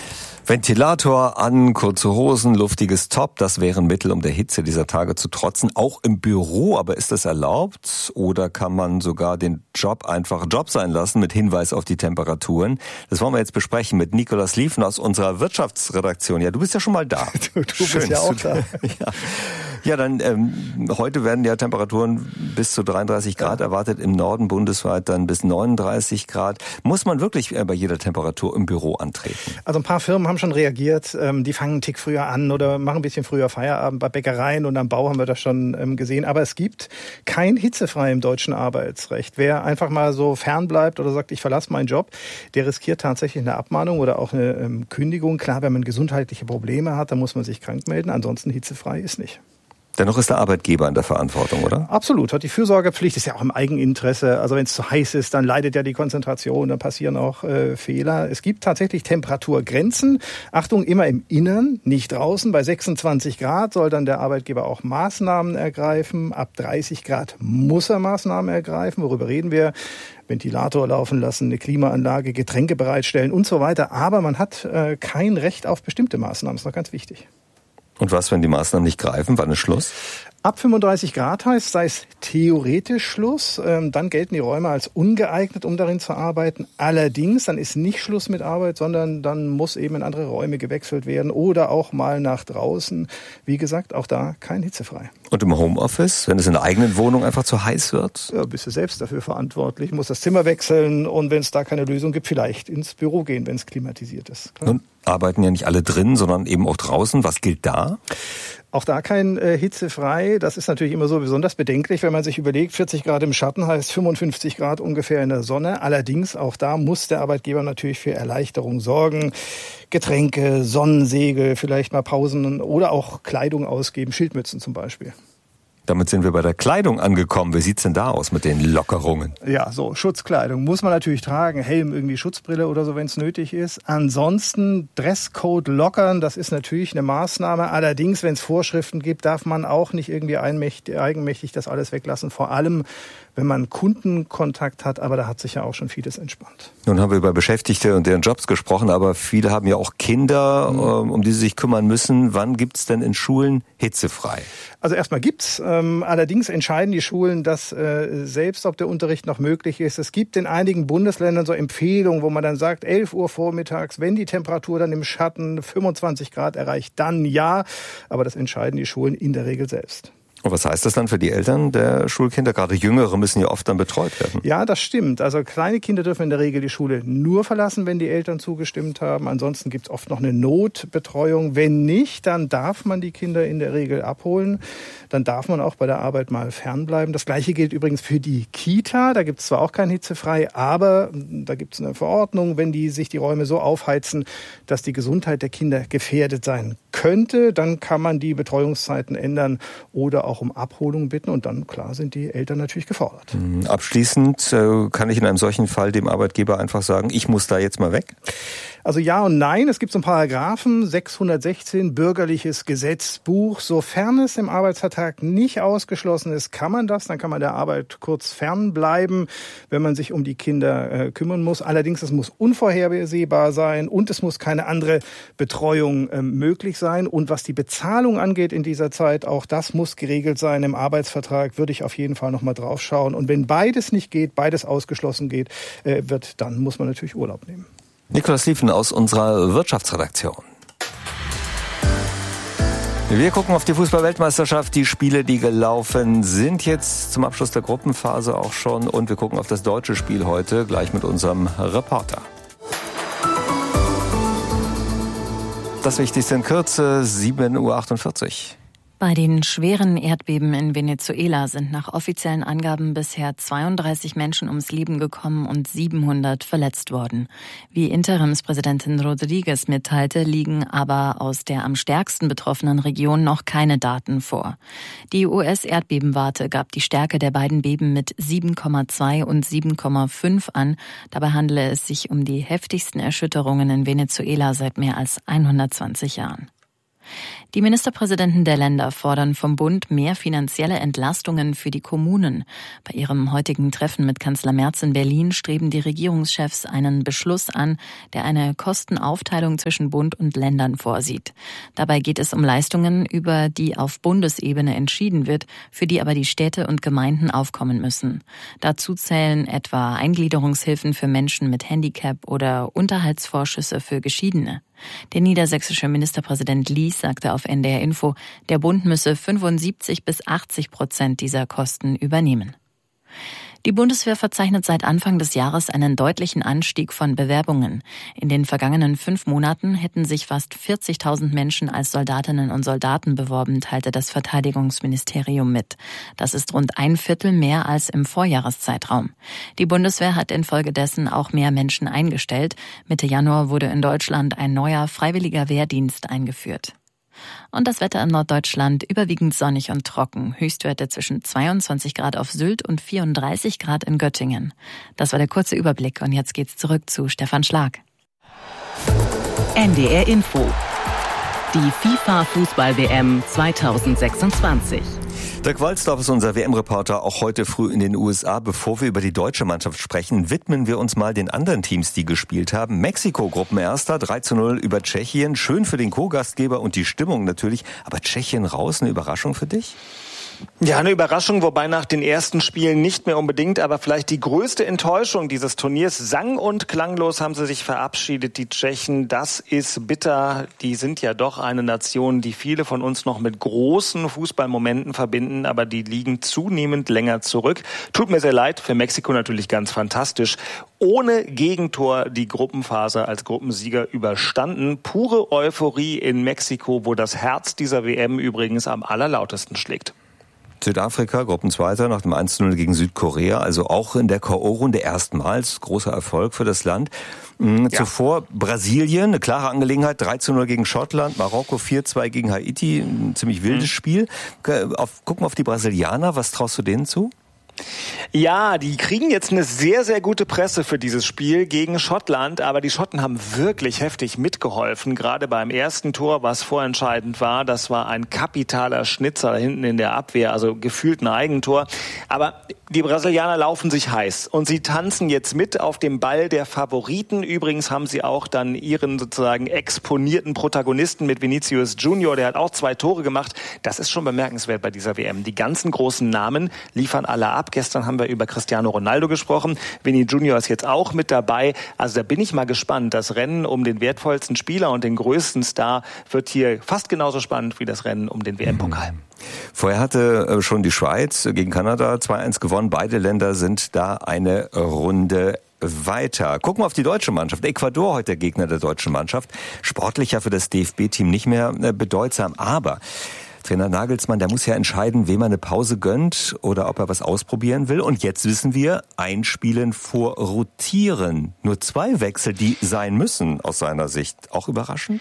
Ventilator an, kurze Hosen, luftiges Top, das wären Mittel, um der Hitze dieser Tage zu trotzen, auch im Büro. Aber ist das erlaubt oder kann man sogar den Job einfach Job sein lassen mit Hinweis auf die Temperaturen? Das wollen wir jetzt besprechen mit Nikolaus Lieven aus unserer Wirtschaftsredaktion. Ja, du bist ja schon mal da. Du, du Schön, bist ja auch da. Ja. Ja, dann ähm, heute werden ja Temperaturen bis zu dreiunddreißig Grad ja. erwartet, im Norden bundesweit dann bis neununddreißig Grad. Muss man wirklich bei jeder Temperatur im Büro antreten? Also ein paar Firmen haben schon reagiert, ähm, die fangen einen Tick früher an oder machen ein bisschen früher Feierabend. Bei Bäckereien und am Bau haben wir das schon ähm, gesehen. Aber es gibt kein hitzefrei im deutschen Arbeitsrecht. Wer einfach mal so fernbleibt oder sagt, ich verlasse meinen Job, der riskiert tatsächlich eine Abmahnung oder auch eine ähm, Kündigung. Klar, wenn man gesundheitliche Probleme hat, dann muss man sich krank melden. Ansonsten hitzefrei ist nicht. Dennoch ist der Arbeitgeber in der Verantwortung, oder? Absolut. Hat die Fürsorgepflicht, ist ja auch im Eigeninteresse. Also wenn es zu heiß ist, dann leidet ja die Konzentration, dann passieren auch äh, Fehler. Es gibt tatsächlich Temperaturgrenzen. Achtung, immer im Innern, nicht draußen. Bei sechsundzwanzig Grad soll dann der Arbeitgeber auch Maßnahmen ergreifen. Ab dreißig Grad muss er Maßnahmen ergreifen. Worüber reden wir? Ventilator laufen lassen, eine Klimaanlage, Getränke bereitstellen und so weiter. Aber man hat äh, kein Recht auf bestimmte Maßnahmen. Das ist noch ganz wichtig. Und was, wenn die Maßnahmen nicht greifen? Wann ist Schluss? Ab fünfunddreißig Grad heißt, sei es theoretisch Schluss. Ähm, dann gelten die Räume als ungeeignet, um darin zu arbeiten. Allerdings, dann ist nicht Schluss mit Arbeit, sondern dann muss eben in andere Räume gewechselt werden oder auch mal nach draußen. Wie gesagt, auch da kein hitzefrei. Und im Homeoffice, wenn es in der eigenen Wohnung einfach zu heiß wird? Ja, bist du selbst dafür verantwortlich, muss das Zimmer wechseln und wenn es da keine Lösung gibt, vielleicht ins Büro gehen, wenn es klimatisiert ist. Klar. Nun arbeiten ja nicht alle drin, sondern eben auch draußen. Was gilt da? Auch da kein äh, hitzefrei. Das ist natürlich immer so besonders bedenklich, wenn man sich überlegt, vierzig Grad im Schatten heißt fünfundfünfzig Grad ungefähr in der Sonne. Allerdings, auch da muss der Arbeitgeber natürlich für Erleichterung sorgen. Getränke, Sonnensegel, vielleicht mal Pausen oder auch Kleidung ausgeben, Schildmützen zum Beispiel. Damit sind wir bei der Kleidung angekommen. Wie sieht's denn da aus mit den Lockerungen? Ja, so Schutzkleidung muss man natürlich tragen. Helm, irgendwie Schutzbrille oder so, wenn es nötig ist. Ansonsten Dresscode lockern, das ist natürlich eine Maßnahme. Allerdings, wenn es Vorschriften gibt, darf man auch nicht irgendwie einmächtig, eigenmächtig das alles weglassen. Vor allem, wenn man Kundenkontakt hat. Aber da hat sich ja auch schon vieles entspannt. Nun haben wir über Beschäftigte und deren Jobs gesprochen, aber viele haben ja auch Kinder, mhm. um die sie sich kümmern müssen. Wann gibt's denn in Schulen hitzefrei? Also erstmal gibt's. Ähm, allerdings entscheiden die Schulen das äh, selbst, ob der Unterricht noch möglich ist. Es gibt in einigen Bundesländern so Empfehlungen, wo man dann sagt, elf Uhr vormittags, wenn die Temperatur dann im Schatten fünfundzwanzig Grad erreicht, dann ja. Aber das entscheiden die Schulen in der Regel selbst. Und was heißt das dann für die Eltern der Schulkinder? Gerade Jüngere müssen ja oft dann betreut werden. Ja, das stimmt. Also kleine Kinder dürfen in der Regel die Schule nur verlassen, wenn die Eltern zugestimmt haben. Ansonsten gibt es oft noch eine Notbetreuung. Wenn nicht, dann darf man die Kinder in der Regel abholen. Dann darf man auch bei der Arbeit mal fernbleiben. Das Gleiche gilt übrigens für die Kita. Da gibt es zwar auch kein hitzefrei, aber da gibt es eine Verordnung, wenn die sich die Räume so aufheizen, dass die Gesundheit der Kinder gefährdet sein könnte, dann kann man die Betreuungszeiten ändern oder auch um Abholung bitten und dann, klar, sind die Eltern natürlich gefordert. Abschließend äh, kann ich in einem solchen Fall dem Arbeitgeber einfach sagen, ich muss da jetzt mal weg? Also ja und nein, es gibt so einen Paragraphen, sechshundertsechzehn, bürgerliches Gesetzbuch. Sofern es im Arbeitsvertrag nicht ausgeschlossen ist, kann man das, dann kann man der Arbeit kurz fernbleiben, wenn man sich um die Kinder äh, kümmern muss. Allerdings, es muss unvorhersehbar sein und es muss keine andere Betreuung äh, möglich sein. Und was die Bezahlung angeht in dieser Zeit, auch das muss geregelt sein im Arbeitsvertrag, würde ich auf jeden Fall nochmal drauf schauen. Und wenn beides nicht geht, beides ausgeschlossen geht, äh, wird, dann muss man natürlich Urlaub nehmen. Nikolaus Lieven aus unserer Wirtschaftsredaktion. Wir gucken auf die Fußball-Weltmeisterschaft, die Spiele, die gelaufen sind jetzt zum Abschluss der Gruppenphase auch schon. Und wir gucken auf das deutsche Spiel heute, gleich mit unserem Reporter. Das Wichtigste in Kürze, sieben Uhr achtundvierzig. Bei den schweren Erdbeben in Venezuela sind nach offiziellen Angaben bisher zweiunddreißig Menschen ums Leben gekommen und siebenhundert verletzt worden. Wie Interimspräsidentin Rodriguez mitteilte, liegen aber aus der am stärksten betroffenen Region noch keine Daten vor. Die U S-Erdbebenwarte gab die Stärke der beiden Beben mit sieben Komma zwei und sieben Komma fünf an. Dabei handele es sich um die heftigsten Erschütterungen in Venezuela seit mehr als hundertzwanzig Jahren. Die Ministerpräsidenten der Länder fordern vom Bund mehr finanzielle Entlastungen für die Kommunen. Bei ihrem heutigen Treffen mit Kanzler Merz in Berlin streben die Regierungschefs einen Beschluss an, der eine Kostenaufteilung zwischen Bund und Ländern vorsieht. Dabei geht es um Leistungen, über die auf Bundesebene entschieden wird, für die aber die Städte und Gemeinden aufkommen müssen. Dazu zählen etwa Eingliederungshilfen für Menschen mit Handicap oder Unterhaltsvorschüsse für Geschiedene. Der niedersächsische Ministerpräsident Lies sagte auf N D R Info, der Bund müsse fünfundsiebzig bis achtzig Prozent dieser Kosten übernehmen. Die Bundeswehr verzeichnet seit Anfang des Jahres einen deutlichen Anstieg von Bewerbungen. In den vergangenen fünf Monaten hätten sich fast vierzigtausend Menschen als Soldatinnen und Soldaten beworben, teilte das Verteidigungsministerium mit. Das ist rund ein Viertel mehr als im Vorjahreszeitraum. Die Bundeswehr hat infolgedessen auch mehr Menschen eingestellt. Mitte Januar wurde in Deutschland ein neuer freiwilliger Wehrdienst eingeführt. Und das Wetter in Norddeutschland überwiegend sonnig und trocken. Höchstwerte zwischen zweiundzwanzig Grad auf Sylt und vierunddreißig Grad in Göttingen. Das war der kurze Überblick und jetzt geht's zurück zu Stefan Schlag. N D R Info. Die FIFA-Fußball-W M zweitausendsechsundzwanzig. Dirk Walzdorf ist unser W M-Reporter auch heute früh in den U S A. Bevor wir über die deutsche Mannschaft sprechen, widmen wir uns mal den anderen Teams, die gespielt haben. Mexiko, Gruppenerster, drei zu null über Tschechien. Schön für den Co-Gastgeber und die Stimmung natürlich. Aber Tschechien raus, eine Überraschung für dich? Ja, eine Überraschung, wobei nach den ersten Spielen nicht mehr unbedingt, aber vielleicht die größte Enttäuschung dieses Turniers. Sang- und klanglos haben sie sich verabschiedet, die Tschechen. Das ist bitter. Die sind ja doch eine Nation, die viele von uns noch mit großen Fußballmomenten verbinden, aber die liegen zunehmend länger zurück. Tut mir sehr leid, für Mexiko natürlich ganz fantastisch. Ohne Gegentor die Gruppenphase als Gruppensieger überstanden. Pure Euphorie in Mexiko, wo das Herz dieser W M übrigens am allerlautesten schlägt. Südafrika, Gruppenzweiter nach dem eins zu null gegen Südkorea, also auch in der K O-Runde erstmals. Großer Erfolg für das Land. Ja. Zuvor Brasilien, eine klare Angelegenheit, drei zu null gegen Schottland, Marokko vier zwei gegen Haiti, ein ziemlich wildes mhm. Spiel. Auf, gucken wir auf die Brasilianer, was traust du denen zu? Ja, die kriegen jetzt eine sehr, sehr gute Presse für dieses Spiel gegen Schottland, aber die Schotten haben wirklich heftig mitgeholfen, gerade beim ersten Tor, was vorentscheidend war. Das war ein kapitaler Schnitzer da hinten in der Abwehr, also gefühlt ein Eigentor. Aber die Brasilianer laufen sich heiß und sie tanzen jetzt mit auf dem Ball der Favoriten. Übrigens haben sie auch dann ihren sozusagen exponierten Protagonisten mit Vinicius Junior, der hat auch zwei Tore gemacht. Das ist schon bemerkenswert bei dieser W M. Die ganzen großen Namen liefern alle ab. Gestern haben wir über Cristiano Ronaldo gesprochen. Vinny Junior ist jetzt auch mit dabei. Also da bin ich mal gespannt. Das Rennen um den wertvollsten Spieler und den größten Star wird hier fast genauso spannend wie das Rennen um den W M-Pokal. Vorher hatte schon die Schweiz gegen Kanada zwei eins gewonnen. Beide Länder sind da eine Runde weiter. Gucken wir auf die deutsche Mannschaft. Ecuador heute der Gegner der deutschen Mannschaft. Sportlicher für das D F B-Team nicht mehr bedeutsam, aber Trainer Nagelsmann, der muss ja entscheiden, wem er eine Pause gönnt oder ob er was ausprobieren will. Und jetzt wissen wir, einspielen vor rotieren. Nur zwei Wechsel, die sein müssen aus seiner Sicht. Auch überraschend?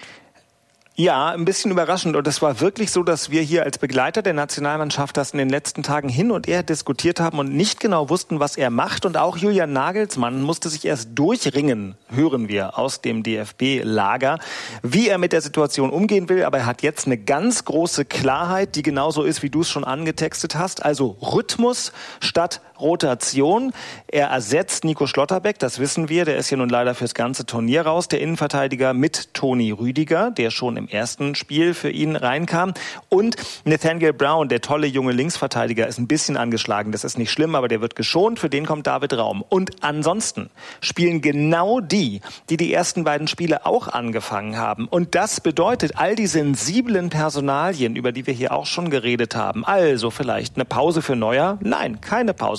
Ja, ein bisschen überraschend. Und es war wirklich so, dass wir hier als Begleiter der Nationalmannschaft das in den letzten Tagen hin und her diskutiert haben und nicht genau wussten, was er macht. Und auch Julian Nagelsmann musste sich erst durchringen, hören wir aus dem D F B-Lager, wie er mit der Situation umgehen will. Aber er hat jetzt eine ganz große Klarheit, die genauso ist, wie du es schon angetextet hast. Also Rhythmus statt Rotation. Er ersetzt Nico Schlotterbeck, das wissen wir. Der ist ja nun leider fürs ganze Turnier raus. Der Innenverteidiger mit Toni Rüdiger, der schon im ersten Spiel für ihn reinkam. Und Nathaniel Brown, der tolle junge Linksverteidiger, ist ein bisschen angeschlagen. Das ist nicht schlimm, aber der wird geschont. Für den kommt David Raum. Und ansonsten spielen genau die, die die ersten beiden Spiele auch angefangen haben. Und das bedeutet, all die sensiblen Personalien, über die wir hier auch schon geredet haben, also vielleicht eine Pause für Neuer? Nein, keine Pause.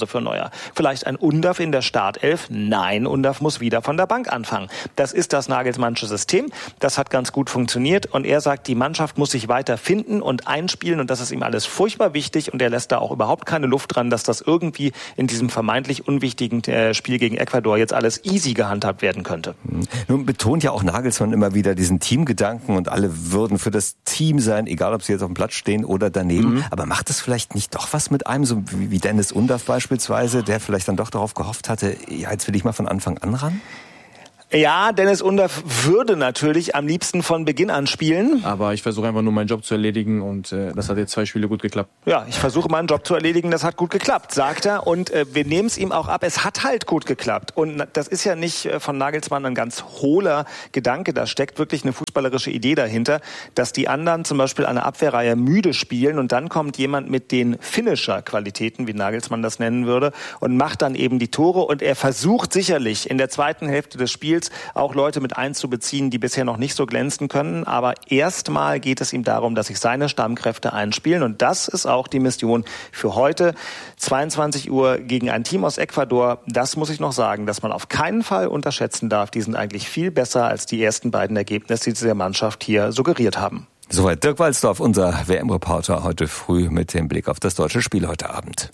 Chance für Neuer. Vielleicht ein Undav in der Startelf? Nein, Undav muss wieder von der Bank anfangen. Das ist das Nagelsmannsche System. Das hat ganz gut funktioniert und er sagt, die Mannschaft muss sich weiter finden und einspielen und das ist ihm alles furchtbar wichtig und er lässt da auch überhaupt keine Luft dran, dass das irgendwie in diesem vermeintlich unwichtigen äh, Spiel gegen Ecuador jetzt alles easy gehandhabt werden könnte. Nun betont ja auch Nagelsmann immer wieder diesen Teamgedanken und alle würden für das Team sein, egal ob sie jetzt auf dem Platz stehen oder daneben. Mhm. Aber macht das vielleicht nicht doch was mit einem, so wie Dennis Undav beispielsweise, der vielleicht dann doch darauf gehofft hatte, ja, jetzt will ich mal von Anfang an ran? Ja, Dennis Undav würde natürlich am liebsten von Beginn an spielen. Aber ich versuche einfach nur meinen Job zu erledigen und äh, das hat jetzt zwei Spiele gut geklappt. Ja, ich versuche meinen Job zu erledigen, das hat gut geklappt, sagt er. Und äh, wir nehmen es ihm auch ab, es hat halt gut geklappt. Und das ist ja nicht äh, von Nagelsmann ein ganz hohler Gedanke, da steckt wirklich eine fußballerische Idee dahinter, dass die anderen zum Beispiel eine Abwehrreihe müde spielen und dann kommt jemand mit den Finisher-Qualitäten, wie Nagelsmann das nennen würde, und macht dann eben die Tore. Und er versucht sicherlich in der zweiten Hälfte des Spiels auch Leute mit einzubeziehen, die bisher noch nicht so glänzen können. Aber erstmal geht es ihm darum, dass sich seine Stammkräfte einspielen. Und das ist auch die Mission für heute. zweiundzwanzig Uhr gegen ein Team aus Ecuador. Das muss ich noch sagen, dass man auf keinen Fall unterschätzen darf. Die sind eigentlich viel besser als die ersten beiden Ergebnisse, die der Mannschaft hier suggeriert haben. Soweit Dirk Walzdorf, unser W M-Reporter, heute früh mit dem Blick auf das deutsche Spiel heute Abend.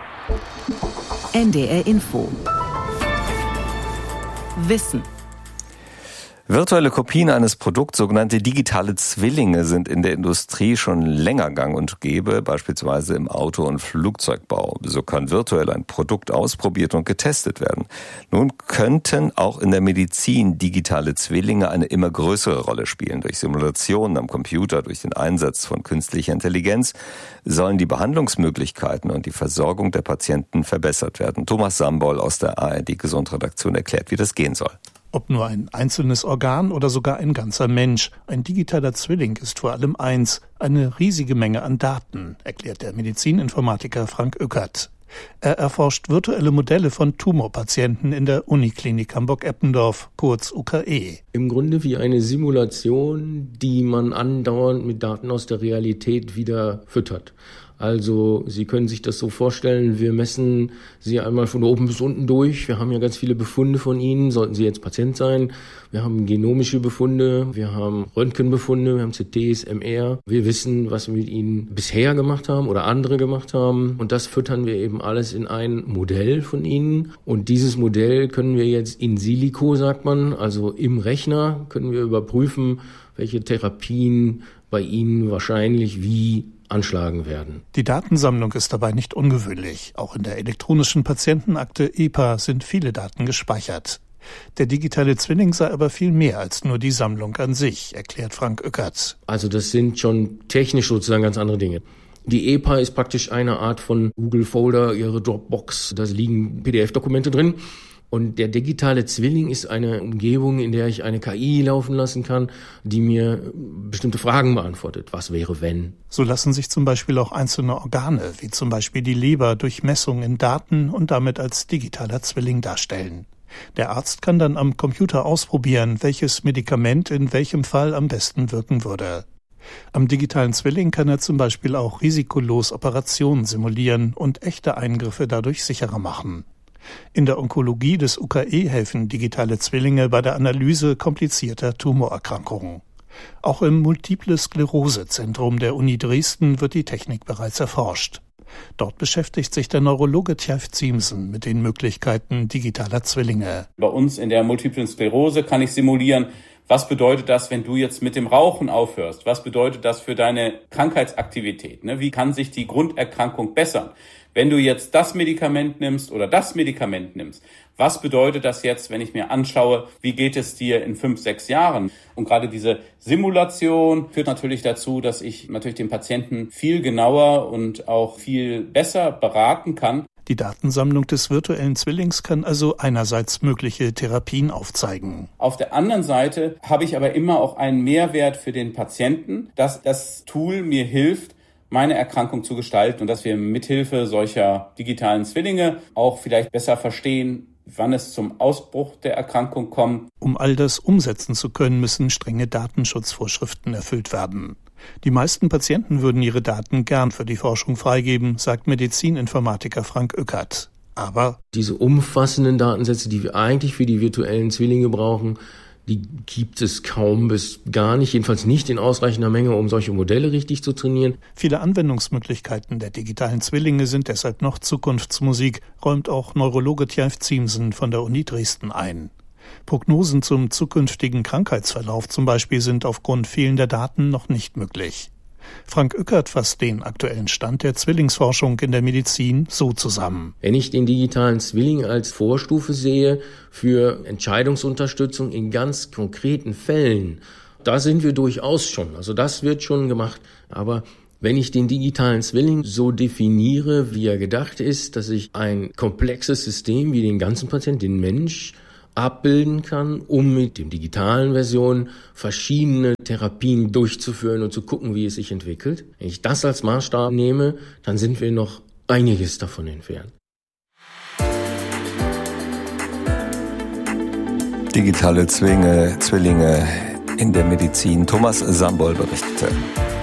N D R Info. Wissen. Virtuelle Kopien eines Produkts, sogenannte digitale Zwillinge, sind in der Industrie schon länger gang und gäbe, beispielsweise im Auto- und Flugzeugbau. So kann virtuell ein Produkt ausprobiert und getestet werden. Nun könnten auch in der Medizin digitale Zwillinge eine immer größere Rolle spielen. Durch Simulationen am Computer, durch den Einsatz von künstlicher Intelligenz sollen die Behandlungsmöglichkeiten und die Versorgung der Patienten verbessert werden. Thomas Sambol aus der A R D-Gesundredaktion erklärt, wie das gehen soll. Ob nur ein einzelnes Organ oder sogar ein ganzer Mensch. Ein digitaler Zwilling ist vor allem eins, eine riesige Menge an Daten, erklärt der Medizininformatiker Frank Ueckert. Er erforscht virtuelle Modelle von Tumorpatienten in der Uniklinik Hamburg-Eppendorf, kurz U K E. Im Grunde wie eine Simulation, die man andauernd mit Daten aus der Realität wieder füttert. Also Sie können sich das so vorstellen, wir messen Sie einmal von oben bis unten durch. Wir haben ja ganz viele Befunde von Ihnen, sollten Sie jetzt Patient sein. Wir haben genomische Befunde, wir haben Röntgenbefunde, wir haben C Ts, M R. Wir wissen, was wir mit Ihnen bisher gemacht haben oder andere gemacht haben. Und das füttern wir eben alles in ein Modell von Ihnen. Und dieses Modell können wir jetzt in silico, sagt man, also im Rechner, können wir überprüfen, welche Therapien bei Ihnen wahrscheinlich wie anschlagen werden. Die Datensammlung ist dabei nicht ungewöhnlich. Auch in der elektronischen Patientenakte E P A sind viele Daten gespeichert. Der digitale Zwilling sei aber viel mehr als nur die Sammlung an sich, erklärt Frank Ueckert. Also das sind schon technisch sozusagen ganz andere Dinge. Die E P A ist praktisch eine Art von Google Folder, ihre Dropbox. Da liegen P D F-Dokumente drin. Und der digitale Zwilling ist eine Umgebung, in der ich eine K I laufen lassen kann, die mir bestimmte Fragen beantwortet. Was wäre, wenn? So lassen sich zum Beispiel auch einzelne Organe, wie zum Beispiel die Leber, durch Messung in Daten und damit als digitaler Zwilling darstellen. Der Arzt kann dann am Computer ausprobieren, welches Medikament in welchem Fall am besten wirken würde. Am digitalen Zwilling kann er zum Beispiel auch risikolos Operationen simulieren und echte Eingriffe dadurch sicherer machen. In der Onkologie des U K E helfen digitale Zwillinge bei der Analyse komplizierter Tumorerkrankungen. Auch im Multiple-Sklerose-Zentrum der Uni Dresden wird die Technik bereits erforscht. Dort beschäftigt sich der Neurologe Tjaf Ziemsen mit den Möglichkeiten digitaler Zwillinge. Bei uns in der Multiplen Sklerose kann ich simulieren, was bedeutet das, wenn du jetzt mit dem Rauchen aufhörst? Was bedeutet das für deine Krankheitsaktivität? Wie kann sich die Grunderkrankung bessern? Wenn du jetzt das Medikament nimmst oder das Medikament nimmst, was bedeutet das jetzt, wenn ich mir anschaue, wie geht es dir in fünf, sechs Jahren? Und gerade diese Simulation führt natürlich dazu, dass ich natürlich den Patienten viel genauer und auch viel besser beraten kann. Die Datensammlung des virtuellen Zwillings kann also einerseits mögliche Therapien aufzeigen. Auf der anderen Seite habe ich aber immer auch einen Mehrwert für den Patienten, dass das Tool mir hilft, meine Erkrankung zu gestalten und dass wir mithilfe solcher digitalen Zwillinge auch vielleicht besser verstehen, wann es zum Ausbruch der Erkrankung kommt. Um all das umsetzen zu können, müssen strenge Datenschutzvorschriften erfüllt werden. Die meisten Patienten würden ihre Daten gern für die Forschung freigeben, sagt Medizininformatiker Frank Ueckert. Aber diese umfassenden Datensätze, die wir eigentlich für die virtuellen Zwillinge brauchen, die gibt es kaum bis gar nicht, jedenfalls nicht in ausreichender Menge, um solche Modelle richtig zu trainieren. Viele Anwendungsmöglichkeiten der digitalen Zwillinge sind deshalb noch Zukunftsmusik, räumt auch Neurologe Tjajf Ziemsen von der Uni Dresden ein. Prognosen zum zukünftigen Krankheitsverlauf zum Beispiel sind aufgrund fehlender Daten noch nicht möglich. Frank Ückert fasst den aktuellen Stand der Zwillingsforschung in der Medizin so zusammen. Wenn ich den digitalen Zwilling als Vorstufe sehe für Entscheidungsunterstützung in ganz konkreten Fällen, da sind wir durchaus schon. Also das wird schon gemacht. Aber wenn ich den digitalen Zwilling so definiere, wie er gedacht ist, dass ich ein komplexes System wie den ganzen Patienten, den Mensch, abbilden kann, um mit den digitalen Versionen verschiedene Therapien durchzuführen und zu gucken, wie es sich entwickelt. Wenn ich das als Maßstab nehme, dann sind wir noch einiges davon entfernt. Digitale Zwillinge, Zwillinge in der Medizin. Thomas Sambol berichtete.